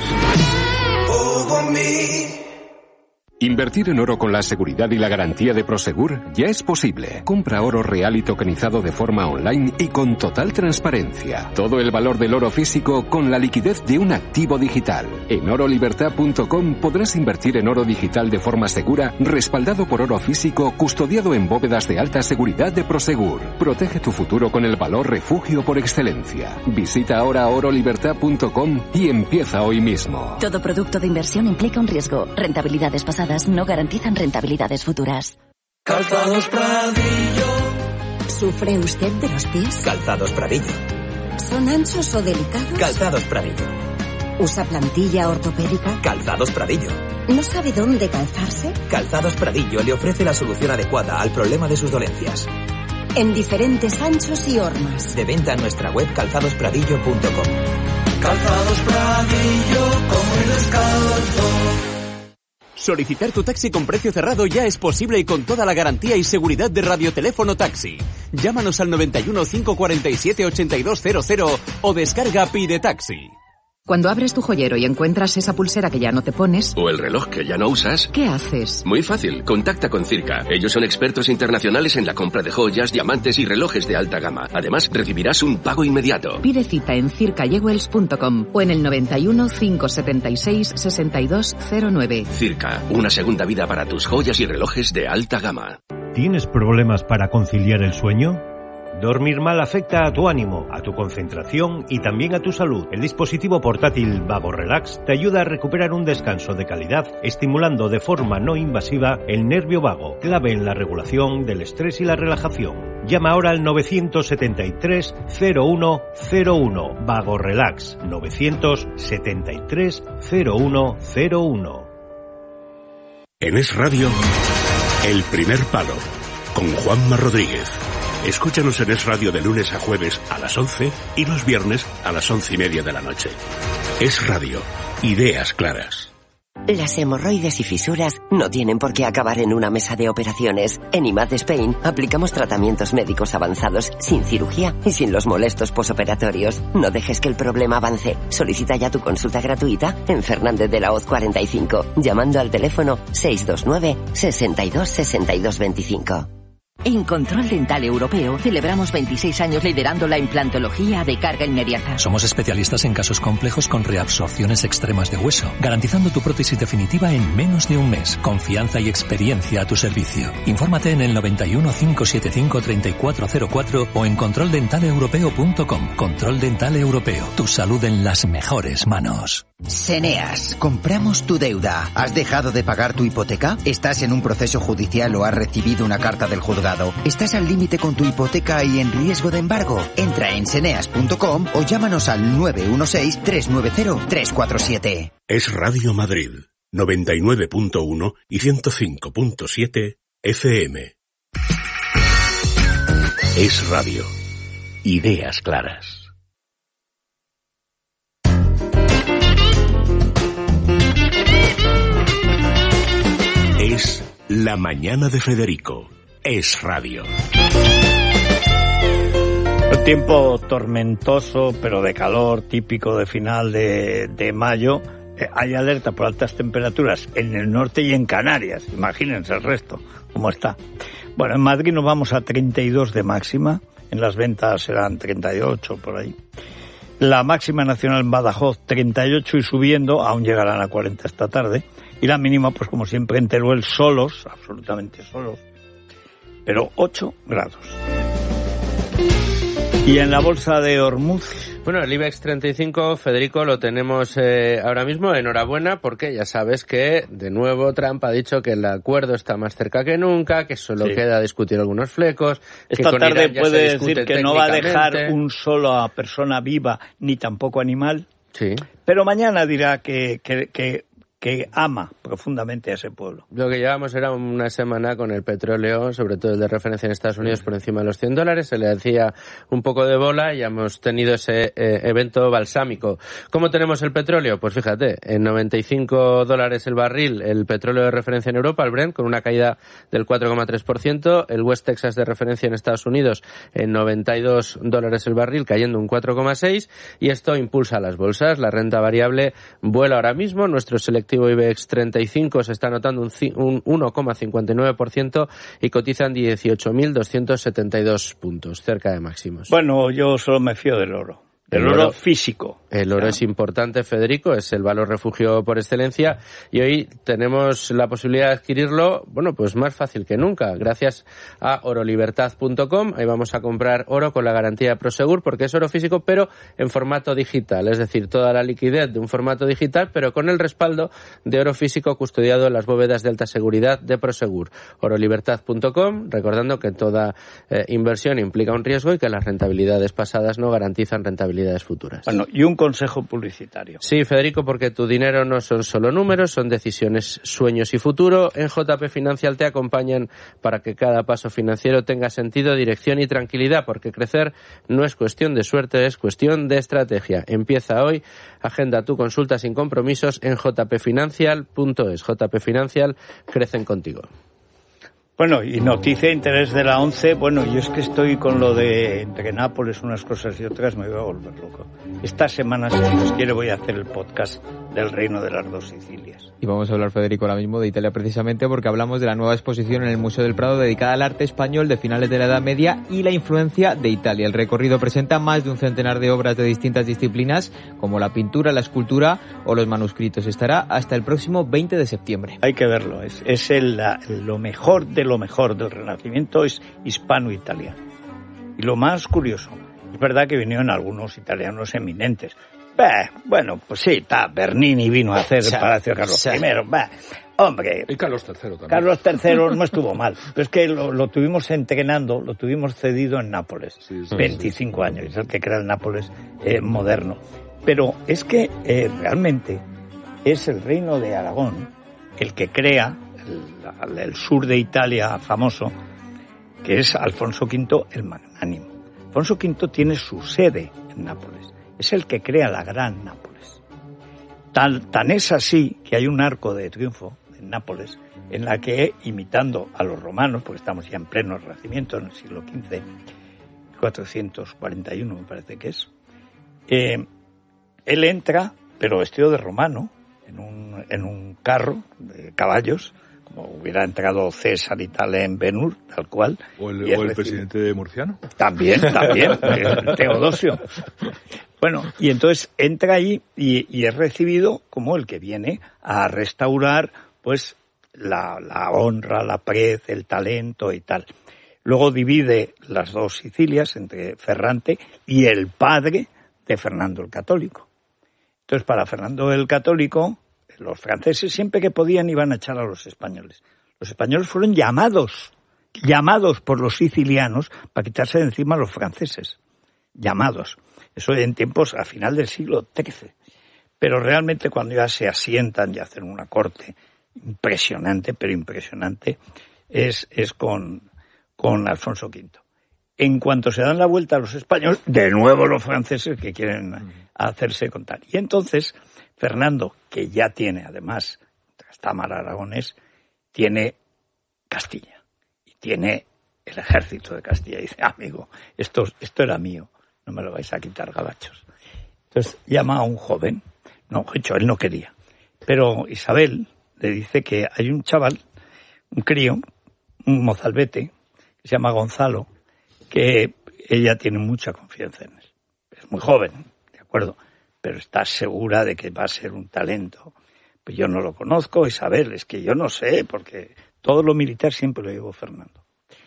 Invertir en oro con la seguridad y la garantía de Prosegur ya es posible. Compra oro real y tokenizado de forma online y con total transparencia. Todo el valor del oro físico con la liquidez de un activo digital. En orolibertad.com podrás invertir en oro digital de forma segura, respaldado por oro físico, custodiado en bóvedas de alta seguridad de Prosegur. Protege tu futuro con el valor refugio por excelencia. Visita ahora orolibertad.com y empieza hoy mismo. Todo producto de inversión implica un riesgo. Rentabilidades pasadas no garantizan rentabilidades futuras. Calzados Pradillo. ¿Sufre usted de los pies? Calzados Pradillo. ¿Son anchos o delicados? Calzados Pradillo. ¿Usa plantilla ortopédica? Calzados Pradillo. ¿No sabe dónde calzarse? Calzados Pradillo le ofrece la solución adecuada al problema de sus dolencias. En diferentes anchos y hormas. De venta en nuestra web calzadospradillo.com. Calzados Pradillo, como el descalzo. Solicitar tu taxi con precio cerrado ya es posible y con toda la garantía y seguridad de Radioteléfono Taxi. Llámanos al 91 547 8200 o descarga Pide Taxi. Cuando abres tu joyero y encuentras esa pulsera que ya no te pones... O el reloj que ya no usas... ¿Qué haces? Muy fácil, contacta con Circa. Ellos son expertos internacionales en la compra de joyas, diamantes y relojes de alta gama. Además, recibirás un pago inmediato. Pide cita en circajewels.com o en el 91 576 6209. Circa, una segunda vida para tus joyas y relojes de alta gama. ¿Tienes problemas para conciliar el sueño? Dormir mal afecta a tu ánimo, a tu concentración y también a tu salud. El dispositivo portátil Vago Relax te ayuda a recuperar un descanso de calidad, estimulando de forma no invasiva el nervio vago, clave en la regulación del estrés y la relajación. Llama ahora al 973 0101. Vago Relax 973 0101. En Es Radio, El Primer Palo, con Juanma Rodríguez. Escúchanos en Es Radio de lunes a jueves a las 11 y los viernes a las 11:30 de la noche. Es Radio. Ideas claras. Las hemorroides y fisuras no tienen por qué acabar en una mesa de operaciones. En IMAD Spain aplicamos tratamientos médicos avanzados sin cirugía y sin los molestos posoperatorios. No dejes que el problema avance. Solicita ya tu consulta gratuita en Fernández de la Hoz 45, llamando al teléfono 629 62 62 25. En Control Dental Europeo celebramos 26 años liderando la implantología de carga inmediata. Somos especialistas en casos complejos con reabsorciones extremas de hueso, garantizando tu prótesis definitiva en menos de un mes. Confianza y experiencia a tu servicio. Infórmate en el 91 575 3404 o en controldentaleeuropeo.com. Control Dental Europeo. Tu salud en las mejores manos. Seneas, compramos tu deuda. ¿Has dejado de pagar tu hipoteca? ¿Estás en un proceso judicial o has recibido una carta del juzgado? ¿Estás al límite con tu hipoteca y en riesgo de embargo? Entra en seneas.com o llámanos al 916-390-347. Es Radio Madrid, 99.1 y 105.7 FM. Es Radio. Ideas claras. Es La Mañana de Federico. Es Radio. Un tiempo tormentoso, pero de calor, típico de final de mayo. Hay alerta por altas temperaturas en el norte y en Canarias. Imagínense el resto, cómo está. Bueno, en Madrid nos vamos a 32 de máxima, en las ventas serán 38 por ahí. La máxima nacional en Badajoz 38 y subiendo, aún llegarán a 40 esta tarde. Y la mínima, pues como siempre en Teruel, solos, absolutamente solos, pero 8 grados. Y en la bolsa de Hormuz... Bueno, el IBEX 35, Federico, lo tenemos ahora mismo. Enhorabuena, porque ya sabes que, de nuevo, Trump ha dicho que el acuerdo está más cerca que nunca, que solo queda discutir algunos flecos. Esta que tarde Irán puede decir que no va a dejar un solo persona viva, ni tampoco animal. Sí. Pero mañana dirá que ama profundamente a ese pueblo. Lo que llevamos era una semana con el petróleo, sobre todo el de referencia en Estados Unidos, por encima de los $100. Se le hacía un poco de bola y hemos tenido ese evento balsámico. ¿Cómo tenemos el petróleo? Pues fíjate, en $95 el barril, el petróleo de referencia en Europa, el Brent, con una caída del 4,3%. El West Texas de referencia en Estados Unidos en $92 el barril, cayendo un 4,6%. Y esto impulsa a las bolsas. La renta variable vuela ahora mismo. Nuestro selectivo IBEX 35 se está anotando un 1,59% y cotizan 18.272 puntos, cerca de máximos. Bueno, yo solo me fío del oro. El oro físico. El oro es importante, Federico, es el valor refugio por excelencia y hoy tenemos la posibilidad de adquirirlo, bueno, pues más fácil que nunca, gracias a orolibertad.com. Ahí vamos a comprar oro con la garantía de Prosegur porque es oro físico pero en formato digital, es decir, toda la liquidez de un formato digital pero con el respaldo de oro físico custodiado en las bóvedas de alta seguridad de Prosegur. orolibertad.com, recordando que toda inversión implica un riesgo y que las rentabilidades pasadas no garantizan rentabilidades futuras. Bueno, y un consejo publicitario. Sí, Federico, porque tu dinero no son solo números, son decisiones, sueños y futuro. En JP Financial te acompañan para que cada paso financiero tenga sentido, dirección y tranquilidad, porque crecer no es cuestión de suerte, es cuestión de estrategia. Empieza hoy, agenda tu consulta sin compromisos en jpfinancial.es. JP Financial, crecen contigo. Bueno, y noticia de interés de la 11, bueno, yo es que estoy con lo de entre Nápoles unas cosas y otras, me voy a volver loco. Esta semana, si Dios quiere, voy a hacer el podcast del Reino de las Dos Sicilias. Y vamos a hablar, Federico, ahora mismo de Italia precisamente porque hablamos de la nueva exposición en el Museo del Prado dedicada al arte español de finales de la Edad Media y la influencia de Italia. El recorrido presenta más de un centenar de obras de distintas disciplinas como la pintura, la escultura o los manuscritos. Estará hasta el próximo 20 de septiembre. Hay que verlo, es lo mejor del Renacimiento es hispano-italiano. Y lo más curioso, es verdad que vinieron algunos italianos eminentes. Bueno, pues sí, Bernini vino a hacer el Palacio de Carlos I. Hombre. Y Carlos III también. Carlos III no estuvo mal. Pero es que lo tuvimos entrenando, lo tuvimos cedido en Nápoles. 25 años, es el que crea el Nápoles moderno. Pero es que realmente es el reino de Aragón el que crea el sur de Italia famoso, que es Alfonso V el Magnánimo. Alfonso V tiene su sede en Nápoles. Es el que crea la Gran Nápoles. Tan es así que hay un arco de triunfo en Nápoles en la que, imitando a los romanos, porque estamos ya en pleno Renacimiento, en el siglo XV, 441 me parece que es, él entra, pero vestido de romano, en un carro de caballos, como hubiera entrado César y tal en Ben-Hur, tal cual. ¿O el presidente de Murciano? También, Teodosio. Bueno, y entonces entra ahí y es recibido como el que viene a restaurar pues la honra, la prez, el talento y tal. Luego divide las dos Sicilias entre Ferrante y el padre de Fernando el Católico. Entonces, para Fernando el Católico, los franceses siempre que podían iban a echar a los españoles. Los españoles fueron llamados por los sicilianos para quitarse de encima a los franceses. Llamados. Eso en tiempos a final del siglo XIII. Pero realmente cuando ya se asientan y hacen una corte impresionante, pero impresionante, es con Alfonso V. En cuanto se dan la vuelta a los españoles, de nuevo los franceses que quieren hacerse contar. Y entonces Fernando, que ya tiene además Trastámara aragonés, tiene Castilla y tiene el ejército de Castilla. Y dice, amigo, esto era mío, no me lo vais a quitar, gabachos. Entonces llama a un joven, no, hecho, él no quería, pero Isabel le dice que hay un chaval, un crío, un mozalbete, que se llama Gonzalo, que ella tiene mucha confianza en él. Es muy joven, ¿de acuerdo? Pero está segura de que va a ser un talento. Pues yo no lo conozco, Isabel, es que yo no sé, porque todo lo militar siempre lo llevó Fernando.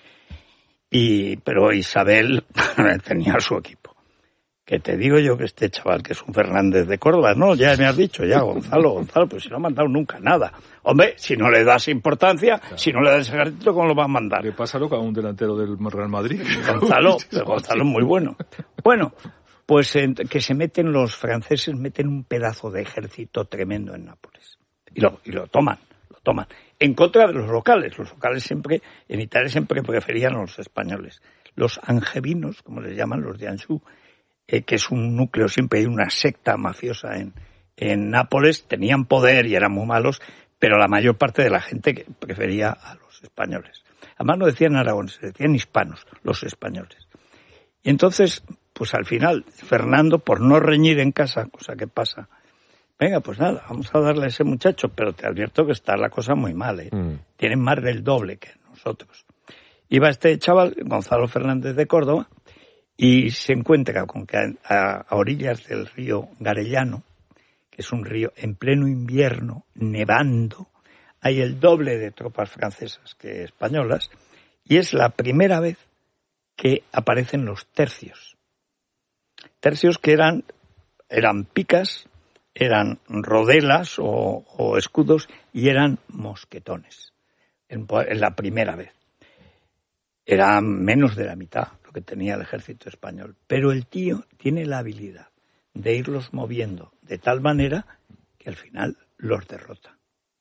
Pero Isabel tenía su equipo. Que te digo yo que este chaval, que es un Fernández de Córdoba, no, ya me has dicho, ya, Gonzalo, pues si no ha mandado nunca nada. Hombre, si no le das importancia, claro. Si no le das ejército, ¿cómo lo va a mandar? ¿Qué pasa a un delantero del Real Madrid? Gonzalo es muy bueno. Bueno, pues que los franceses meten un pedazo de ejército tremendo en Nápoles. Y lo toman. En contra de los locales. Los locales siempre, en Italia siempre preferían a los españoles. Los angevinos, como les llaman, los de Anjou, que es un núcleo, siempre hay una secta mafiosa en Nápoles, tenían poder y eran muy malos, pero la mayor parte de la gente que prefería a los españoles. Además no decían aragoneses, decían hispanos, los españoles. Y entonces, pues al final, Fernando, por no reñir en casa, cosa que pasa, venga, pues nada, vamos a darle a ese muchacho, pero te advierto que está la cosa muy mal, ¿eh? Tienen más del doble que nosotros. Iba este chaval, Gonzalo Fernández de Córdoba, y se encuentra con que a orillas del río Garellano, que es un río en pleno invierno, nevando, hay el doble de tropas francesas que españolas, y es la primera vez que aparecen los tercios. Tercios que eran picas, eran rodelas o escudos, y eran mosquetones, en la primera vez. Era menos de la mitad lo que tenía el ejército español. Pero el tío tiene la habilidad de irlos moviendo de tal manera que al final los derrota.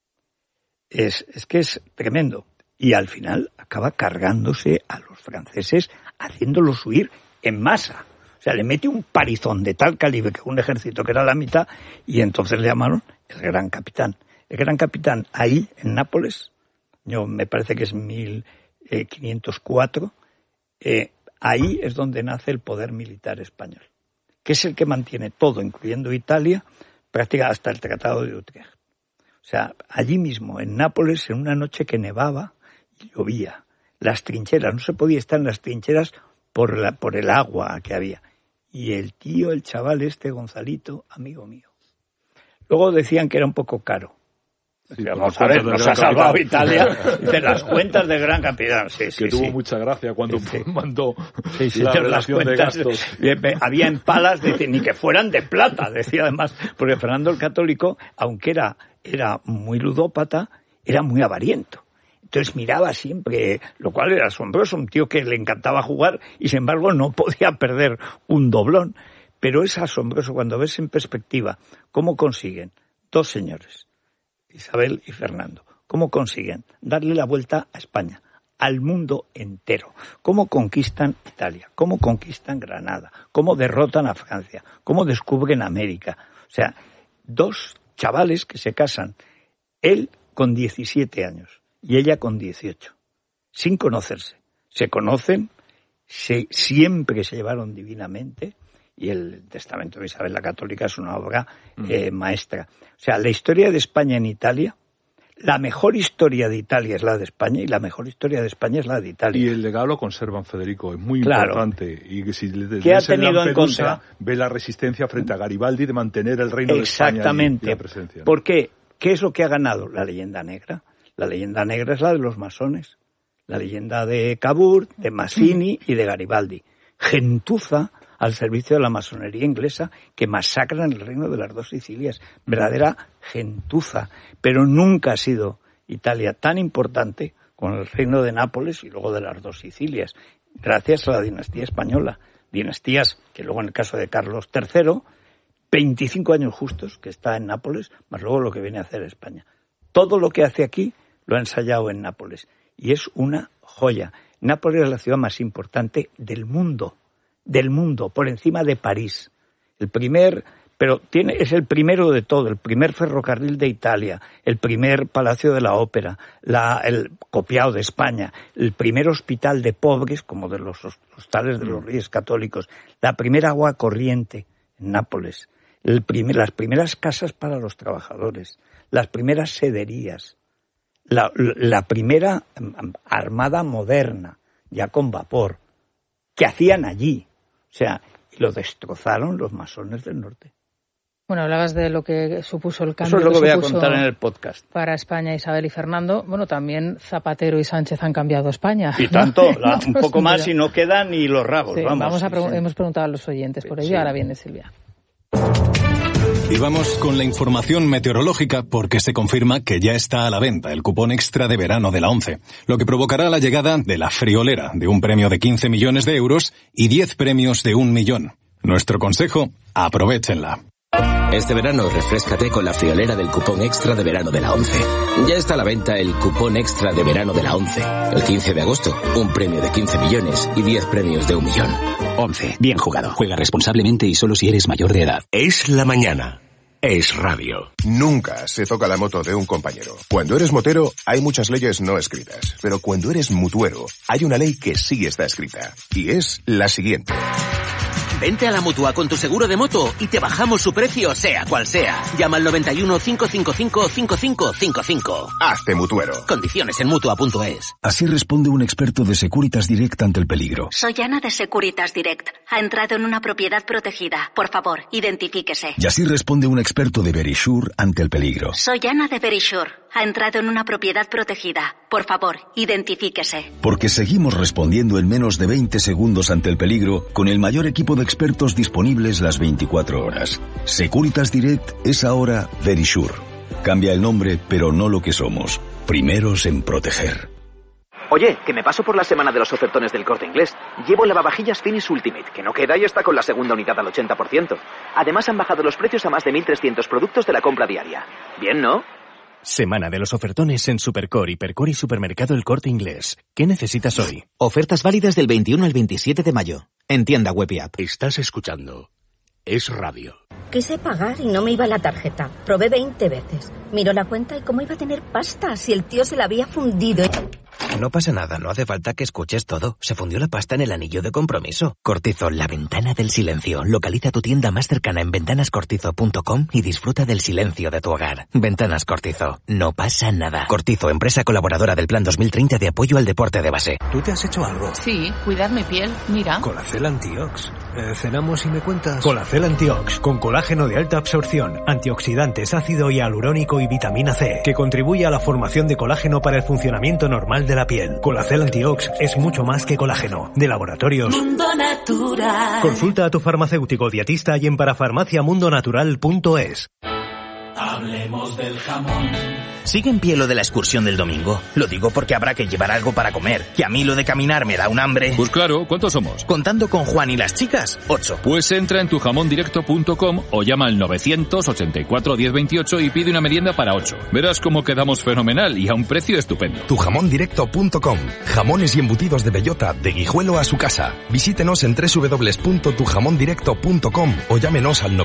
Es que es tremendo. Y al final acaba cargándose a los franceses, haciéndolos huir en masa. O sea, le mete un parizón de tal calibre que un ejército que era la mitad, y entonces le llamaron el Gran Capitán. El Gran Capitán ahí, en Nápoles, me parece que es 1504, ahí es donde nace el poder militar español, que es el que mantiene todo, incluyendo Italia, prácticamente hasta el Tratado de Utrecht. O sea, allí mismo, en Nápoles, en una noche que nevaba y llovía, las trincheras, no se podía estar en las trincheras por el agua que había. Y el chaval Gonzalito, amigo mío. Luego decían que era un poco caro. Sí, vamos a ver, nos ha salvado Italia de las cuentas del Gran Capitán. Sí, que tuvo mucha gracia cuando mandó la relación de gastos. Había en palas, ni que fueran de plata, decía además, porque Fernando el Católico, aunque era muy ludópata, era muy avariento. Entonces miraba siempre, lo cual era asombroso, un tío que le encantaba jugar y sin embargo no podía perder un doblón. Pero es asombroso cuando ves en perspectiva cómo consiguen dos señores, Isabel y Fernando, cómo consiguen darle la vuelta a España, al mundo entero, cómo conquistan Italia, cómo conquistan Granada, cómo derrotan a Francia, cómo descubren América. O sea, dos chavales que se casan, él con 17 años y ella con 18, sin conocerse. Se conocen, siempre se llevaron divinamente, y el Testamento de Isabel la Católica es una obra maestra. O sea, la historia de España en Italia, la mejor historia de Italia es la de España y la mejor historia de España es la de Italia. Y el legado lo conservan, Federico, es muy importante. Y si ¿qué ha tenido en contra? Ve la resistencia frente a Garibaldi de mantener el reino de España. Exactamente. Y la presencia, ¿no? ¿Por qué? ¿Qué es lo que ha ganado? La leyenda negra. La leyenda negra es la de los masones. La leyenda de Cavour, de Mazzini y de Garibaldi. Gentuza al servicio de la masonería inglesa, que masacran el reino de las dos Sicilias. Verdadera gentuza. Pero nunca ha sido Italia tan importante con el reino de Nápoles y luego de las dos Sicilias, gracias a la dinastía española. Dinastías que luego, en el caso de Carlos III, 25 años justos que está en Nápoles, más luego lo que viene a hacer España. Todo lo que hace aquí lo ha ensayado en Nápoles. Y es una joya. Nápoles es la ciudad más importante del mundo, por encima de París. Es el primero de todo, el primer ferrocarril de Italia, el primer palacio de la ópera, el copiado de España, el primer hospital de pobres, como de los hostales de los Reyes Católicos, la primera agua corriente en Nápoles, las primeras casas para los trabajadores, las primeras sederías, la primera armada moderna, ya con vapor. que hacían allí. O sea, lo destrozaron los masones del norte. Bueno, hablabas de lo que supuso el cambio. Eso es lo que voy a contar en el podcast. Para España, Isabel y Fernando. Bueno, también Zapatero y Sánchez han cambiado España. Y tanto, un poco más y no quedan ni los rabos. Sí, vamos. Hemos preguntado a los oyentes por ello. Sí. Ahora viene Silvia. Y vamos con la información meteorológica porque se confirma que ya está a la venta el cupón extra de verano de la ONCE, lo que provocará la llegada de la friolera de un premio de 15 millones de euros y 10 premios de 1 millón. Nuestro consejo, aprovéchenla. Este verano refréscate con la friolera del cupón extra de verano de la ONCE. Ya está a la venta el cupón extra de verano de la ONCE. El 15 de agosto, un premio de 15 millones y 10 premios de 1 millón. ONCE, bien jugado. Juega responsablemente y solo si eres mayor de edad. Es la mañana. Es radio. Nunca se toca la moto de un compañero. Cuando eres motero, hay muchas leyes no escritas. Pero cuando eres mutuero, hay una ley que sí está escrita. Y es la siguiente. Vente a la Mutua con tu seguro de moto y te bajamos su precio, sea cual sea. Llama al 91 555 5555. Hazte mutuero. Condiciones en Mutua.es. Así responde un experto de Securitas Direct ante el peligro. Soy Ana de Securitas Direct. Ha entrado en una propiedad protegida. Por favor, identifíquese. Y así responde un experto de Verisure ante el peligro. Soy Ana de Verisure. Ha entrado en una propiedad protegida. Por favor, identifíquese. Porque seguimos respondiendo en menos de 20 segundos ante el peligro con el mayor equipo de expertos disponibles las 24 horas. Securitas Direct es ahora Verisure. Cambia el nombre, pero no lo que somos. Primeros en proteger. Oye, que me paso por la semana de los ofertones del Corte Inglés. Llevo el lavavajillas Finish Ultimate, que no queda y está con la segunda unidad al 80%. Además han bajado los precios a más de 1.300 productos de la compra diaria. Bien, ¿no? Semana de los ofertones en Supercore, Hipercore y Supermercado El Corte Inglés. ¿Qué necesitas hoy? Ofertas válidas del 21 al 27 de mayo. En tienda web y app. Estás escuchando Es Radio. Quise pagar y no me iba la tarjeta. Probé 20 veces. Miró la cuenta y cómo iba a tener pasta si el tío se la había fundido. No pasa nada, no hace falta que escuches todo. Se fundió la pasta en el anillo de compromiso. Cortizo, la ventana del silencio. Localiza tu tienda más cercana en ventanascortizo.com y disfruta del silencio de tu hogar. Ventanas Cortizo, no pasa nada. Cortizo, empresa colaboradora del Plan 2030 de apoyo al deporte de base. ¿Tú te has hecho algo? Sí, cuidar mi piel, mira. Colacel Antiox. ¿Cenamos y me cuentas? Colacel Antiox, con colágeno de alta absorción, antioxidantes, ácido hialurónico y vitamina C, que contribuye a la formación de colágeno para el funcionamiento normal de la piel. Colacel Antiox es mucho más que colágeno. De Laboratorios Mundo Natural. Consulta a tu farmacéutico dietista y en parafarmaciamundonatural.es. Hablemos del jamón. ¿Sigue en pie lo de la excursión del domingo? Lo digo porque habrá que llevar algo para comer. Que a mí lo de caminar me da un hambre. Pues claro, ¿cuántos somos? Contando con Juan y las chicas, 8. Pues entra en tujamondirecto.com o llama al 984 1028 y pide una merienda para 8. Verás cómo quedamos fenomenal y a un precio estupendo. Tujamondirecto.com. Jamones y embutidos de bellota, de Guijuelo a su casa. Visítenos en www.tujamondirecto.com o llámenos al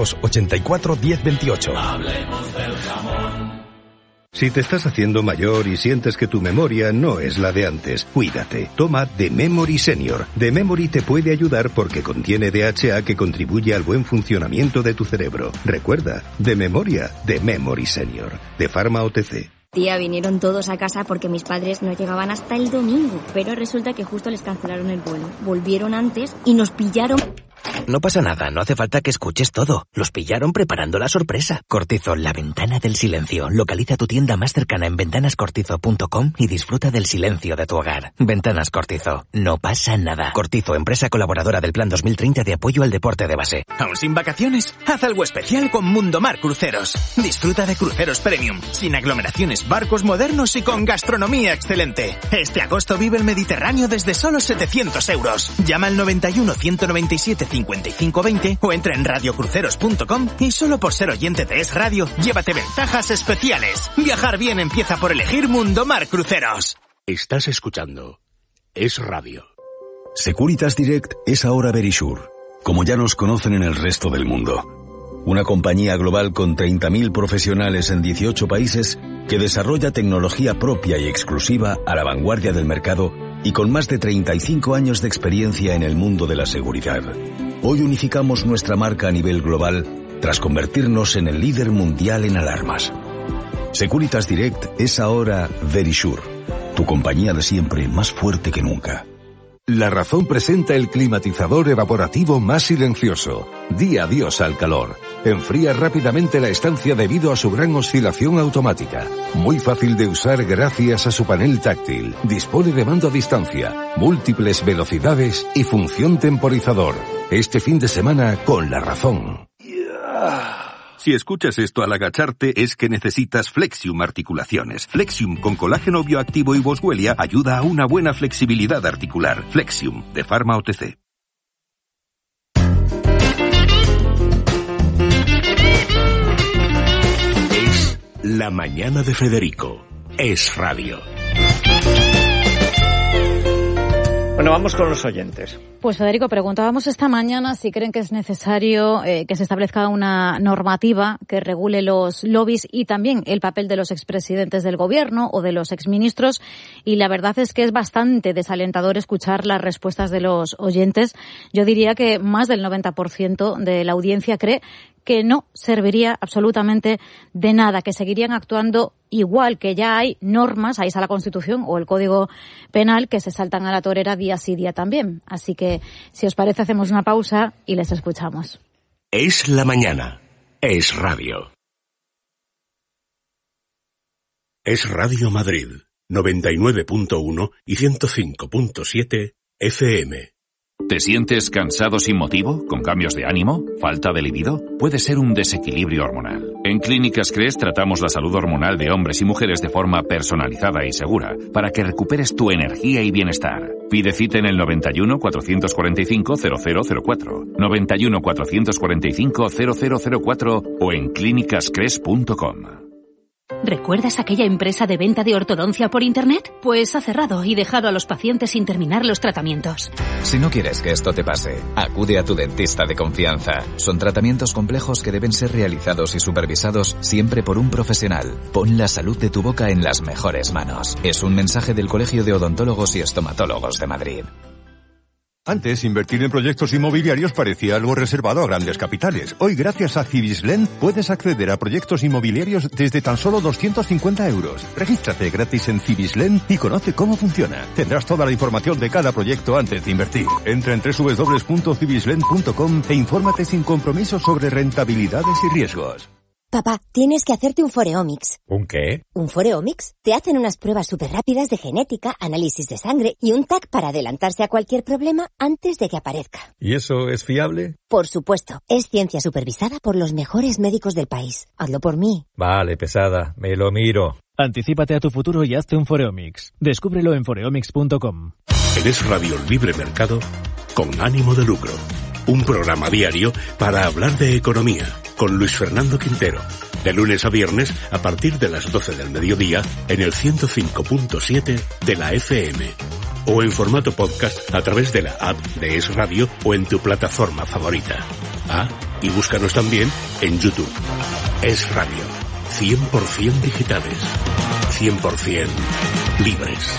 984 1028. Hablemos del jamón. Si te estás haciendo mayor y sientes que tu memoria no es la de antes, cuídate. Toma The Memory Senior. The Memory te puede ayudar porque contiene DHA que contribuye al buen funcionamiento de tu cerebro. Recuerda, de memoria, The Memory Senior. De Pharma OTC. Tía, vinieron todos a casa porque mis padres no llegaban hasta el domingo, pero resulta que justo les cancelaron el vuelo. Volvieron antes y nos pillaron... No pasa nada, no hace falta que escuches todo. Los pillaron preparando la sorpresa. Cortizo, la ventana del silencio. Localiza tu tienda más cercana en ventanascortizo.com y disfruta del silencio de tu hogar. Ventanas Cortizo, no pasa nada. Cortizo, empresa colaboradora del Plan 2030 de apoyo al deporte de base. ¿Aún sin vacaciones? Haz algo especial con Mundomar Cruceros. Disfruta de cruceros premium, sin aglomeraciones, barcos modernos y con gastronomía excelente. Este agosto vive el Mediterráneo desde solo 700 euros. Llama al 91 197 5520 o entra en radiocruceros.com y solo por ser oyente de Es Radio, llévate ventajas especiales. Viajar bien empieza por elegir Mundomar Cruceros. Estás escuchando Es Radio. Securitas Direct es ahora Verisure, como ya nos conocen en el resto del mundo. Una compañía global con 30.000 profesionales en 18 países que desarrolla tecnología propia y exclusiva a la vanguardia del mercado y con más de 35 años de experiencia en el mundo de la seguridad. Hoy unificamos nuestra marca a nivel global tras convertirnos en el líder mundial en alarmas. Securitas Direct es ahora Verisure, tu compañía de siempre más fuerte que nunca. La Razón presenta el climatizador evaporativo más silencioso. Di adiós al calor. Enfría rápidamente la estancia debido a su gran oscilación automática. Muy fácil de usar gracias a su panel táctil. Dispone de mando a distancia, múltiples velocidades y función temporizador. Este fin de semana con La Razón. Si escuchas esto al agacharte es que necesitas Flexium articulaciones. Flexium con colágeno bioactivo y boswellia ayuda a una buena flexibilidad articular. Flexium, de Pharma OTC. Es La Mañana de Federico. Es radio. Bueno, vamos con los oyentes. Pues Federico, preguntábamos esta mañana si creen que es necesario que se establezca una normativa que regule los lobbies y también el papel de los expresidentes del gobierno o de los exministros, y la verdad es que es bastante desalentador escuchar las respuestas de los oyentes. Yo diría que más del 90% de la audiencia cree que no serviría absolutamente de nada, que seguirían actuando igual, que ya hay normas, ahí está la Constitución o el Código Penal, que se saltan a la torera día sí día también. Así que, si os parece, hacemos una pausa y les escuchamos. Es la mañana. Es radio. Es Radio Madrid, 99.1 y 105.7 FM. ¿Te sientes cansado sin motivo? ¿Con cambios de ánimo? ¿Falta de libido? Puede ser un desequilibrio hormonal. En Clínicas Cres tratamos la salud hormonal de hombres y mujeres de forma personalizada y segura para que recuperes tu energía y bienestar. Pide cita en el 91 445 0004, 91 445 0004 o en clínicascres.com. ¿Recuerdas aquella empresa de venta de ortodoncia por Internet? Pues ha cerrado y dejado a los pacientes sin terminar los tratamientos. Si no quieres que esto te pase, acude a tu dentista de confianza. Son tratamientos complejos que deben ser realizados y supervisados siempre por un profesional. Pon la salud de tu boca en las mejores manos. Es un mensaje del Colegio de Odontólogos y Estomatólogos de Madrid. Antes, invertir en proyectos inmobiliarios parecía algo reservado a grandes capitales. Hoy, gracias a Cibisland, puedes acceder a proyectos inmobiliarios desde tan solo 250 euros. Regístrate gratis en Cibisland y conoce cómo funciona. Tendrás toda la información de cada proyecto antes de invertir. Entra en www.cibisland.com e infórmate sin compromiso sobre rentabilidades y riesgos. Papá, tienes que hacerte un Foreomics. ¿Un qué? ¿Un Foreomics? Te hacen unas pruebas súper rápidas de genética, análisis de sangre y un TAC para adelantarse a cualquier problema antes de que aparezca. ¿Y eso es fiable? Por supuesto. Es ciencia supervisada por los mejores médicos del país. Hazlo por mí. Vale, pesada. Me lo miro. Anticípate a tu futuro y hazte un Foreomics. Descúbrelo en foreomics.com. Es Radio Libre Mercado con ánimo de lucro. Un programa diario para hablar de economía con Luis Fernando Quintero. De lunes a viernes a partir de las 12 del mediodía en el 105.7 de la FM. O en formato podcast a través de la app de Es Radio o en tu plataforma favorita. Ah, y búscanos también en YouTube. Es Radio. 100% digitales. 100% libres.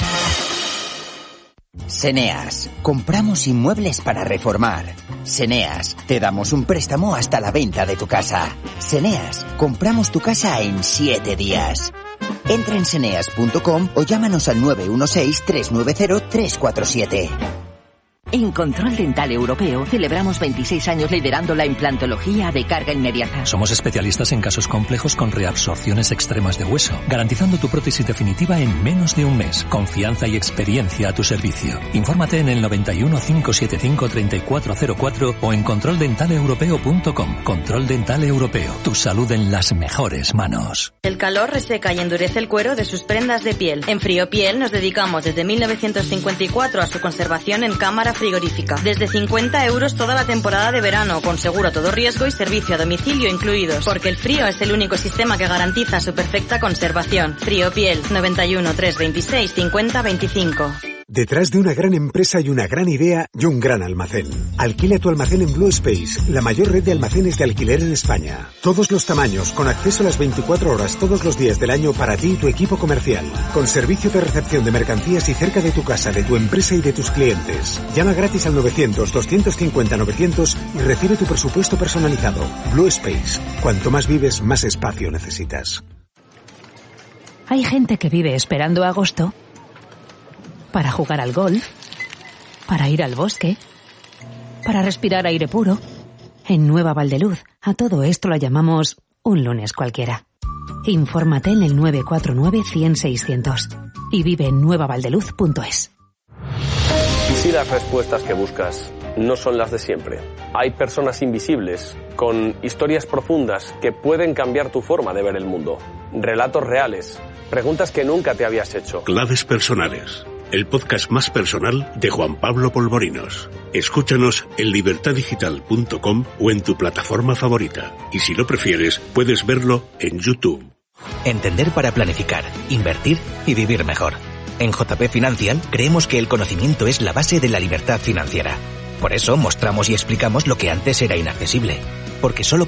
Seneas. Compramos inmuebles para reformar. Seneas. Te damos un préstamo hasta la venta de tu casa. Seneas. Compramos tu casa en 7 días. Entra en seneas.com o llámanos al 916-390-347. En Control Dental Europeo celebramos 26 años liderando la implantología de carga inmediata. Somos especialistas en casos complejos con reabsorciones extremas de hueso, garantizando tu prótesis definitiva en menos de un mes. Confianza y experiencia a tu servicio. Infórmate en el 91 575 3404 o en controldentaleuropeo.com. Control Dental Europeo. Tu salud en las mejores manos. El calor reseca y endurece el cuero de sus prendas de piel. En Friopiel nos dedicamos desde 1954 a su conservación en cámara frigorífica. Desde 50 euros toda la temporada de verano, con seguro a todo riesgo y servicio a domicilio incluidos. Porque el frío es el único sistema que garantiza su perfecta conservación. Friopiel, 91 326 50 25. Detrás de una gran empresa y una gran idea y un gran almacén. Alquila tu almacén en Blue Space, la mayor red de almacenes de alquiler en España. Todos los tamaños, con acceso a las 24 horas todos los días del año para ti y tu equipo comercial. Con servicio de recepción de mercancías y cerca de tu casa, de tu empresa y de tus clientes. Llama gratis al 900-250-900 y recibe tu presupuesto personalizado. Blue Space. Cuanto más vives, más espacio necesitas. Hay gente que vive esperando agosto para jugar al golf, para ir al bosque, para respirar aire puro. En Nueva Valdeluz, a todo esto lo llamamos un lunes cualquiera. Infórmate en el 949-100-600 y vive en nuevavaldeluz.es. ¿Y si las respuestas que buscas no son las de siempre? Hay personas invisibles con historias profundas que pueden cambiar tu forma de ver el mundo. Relatos reales, preguntas que nunca te habías hecho. Claves personales. El podcast más personal de Juan Pablo Polvorinos. Escúchanos en libertadigital.com o en tu plataforma favorita. Y si lo prefieres, puedes verlo en YouTube. Entender para planificar, invertir y vivir mejor. En JP Financial creemos que el conocimiento es la base de la libertad financiera. Por eso mostramos y explicamos lo que antes era inaccesible. Porque solo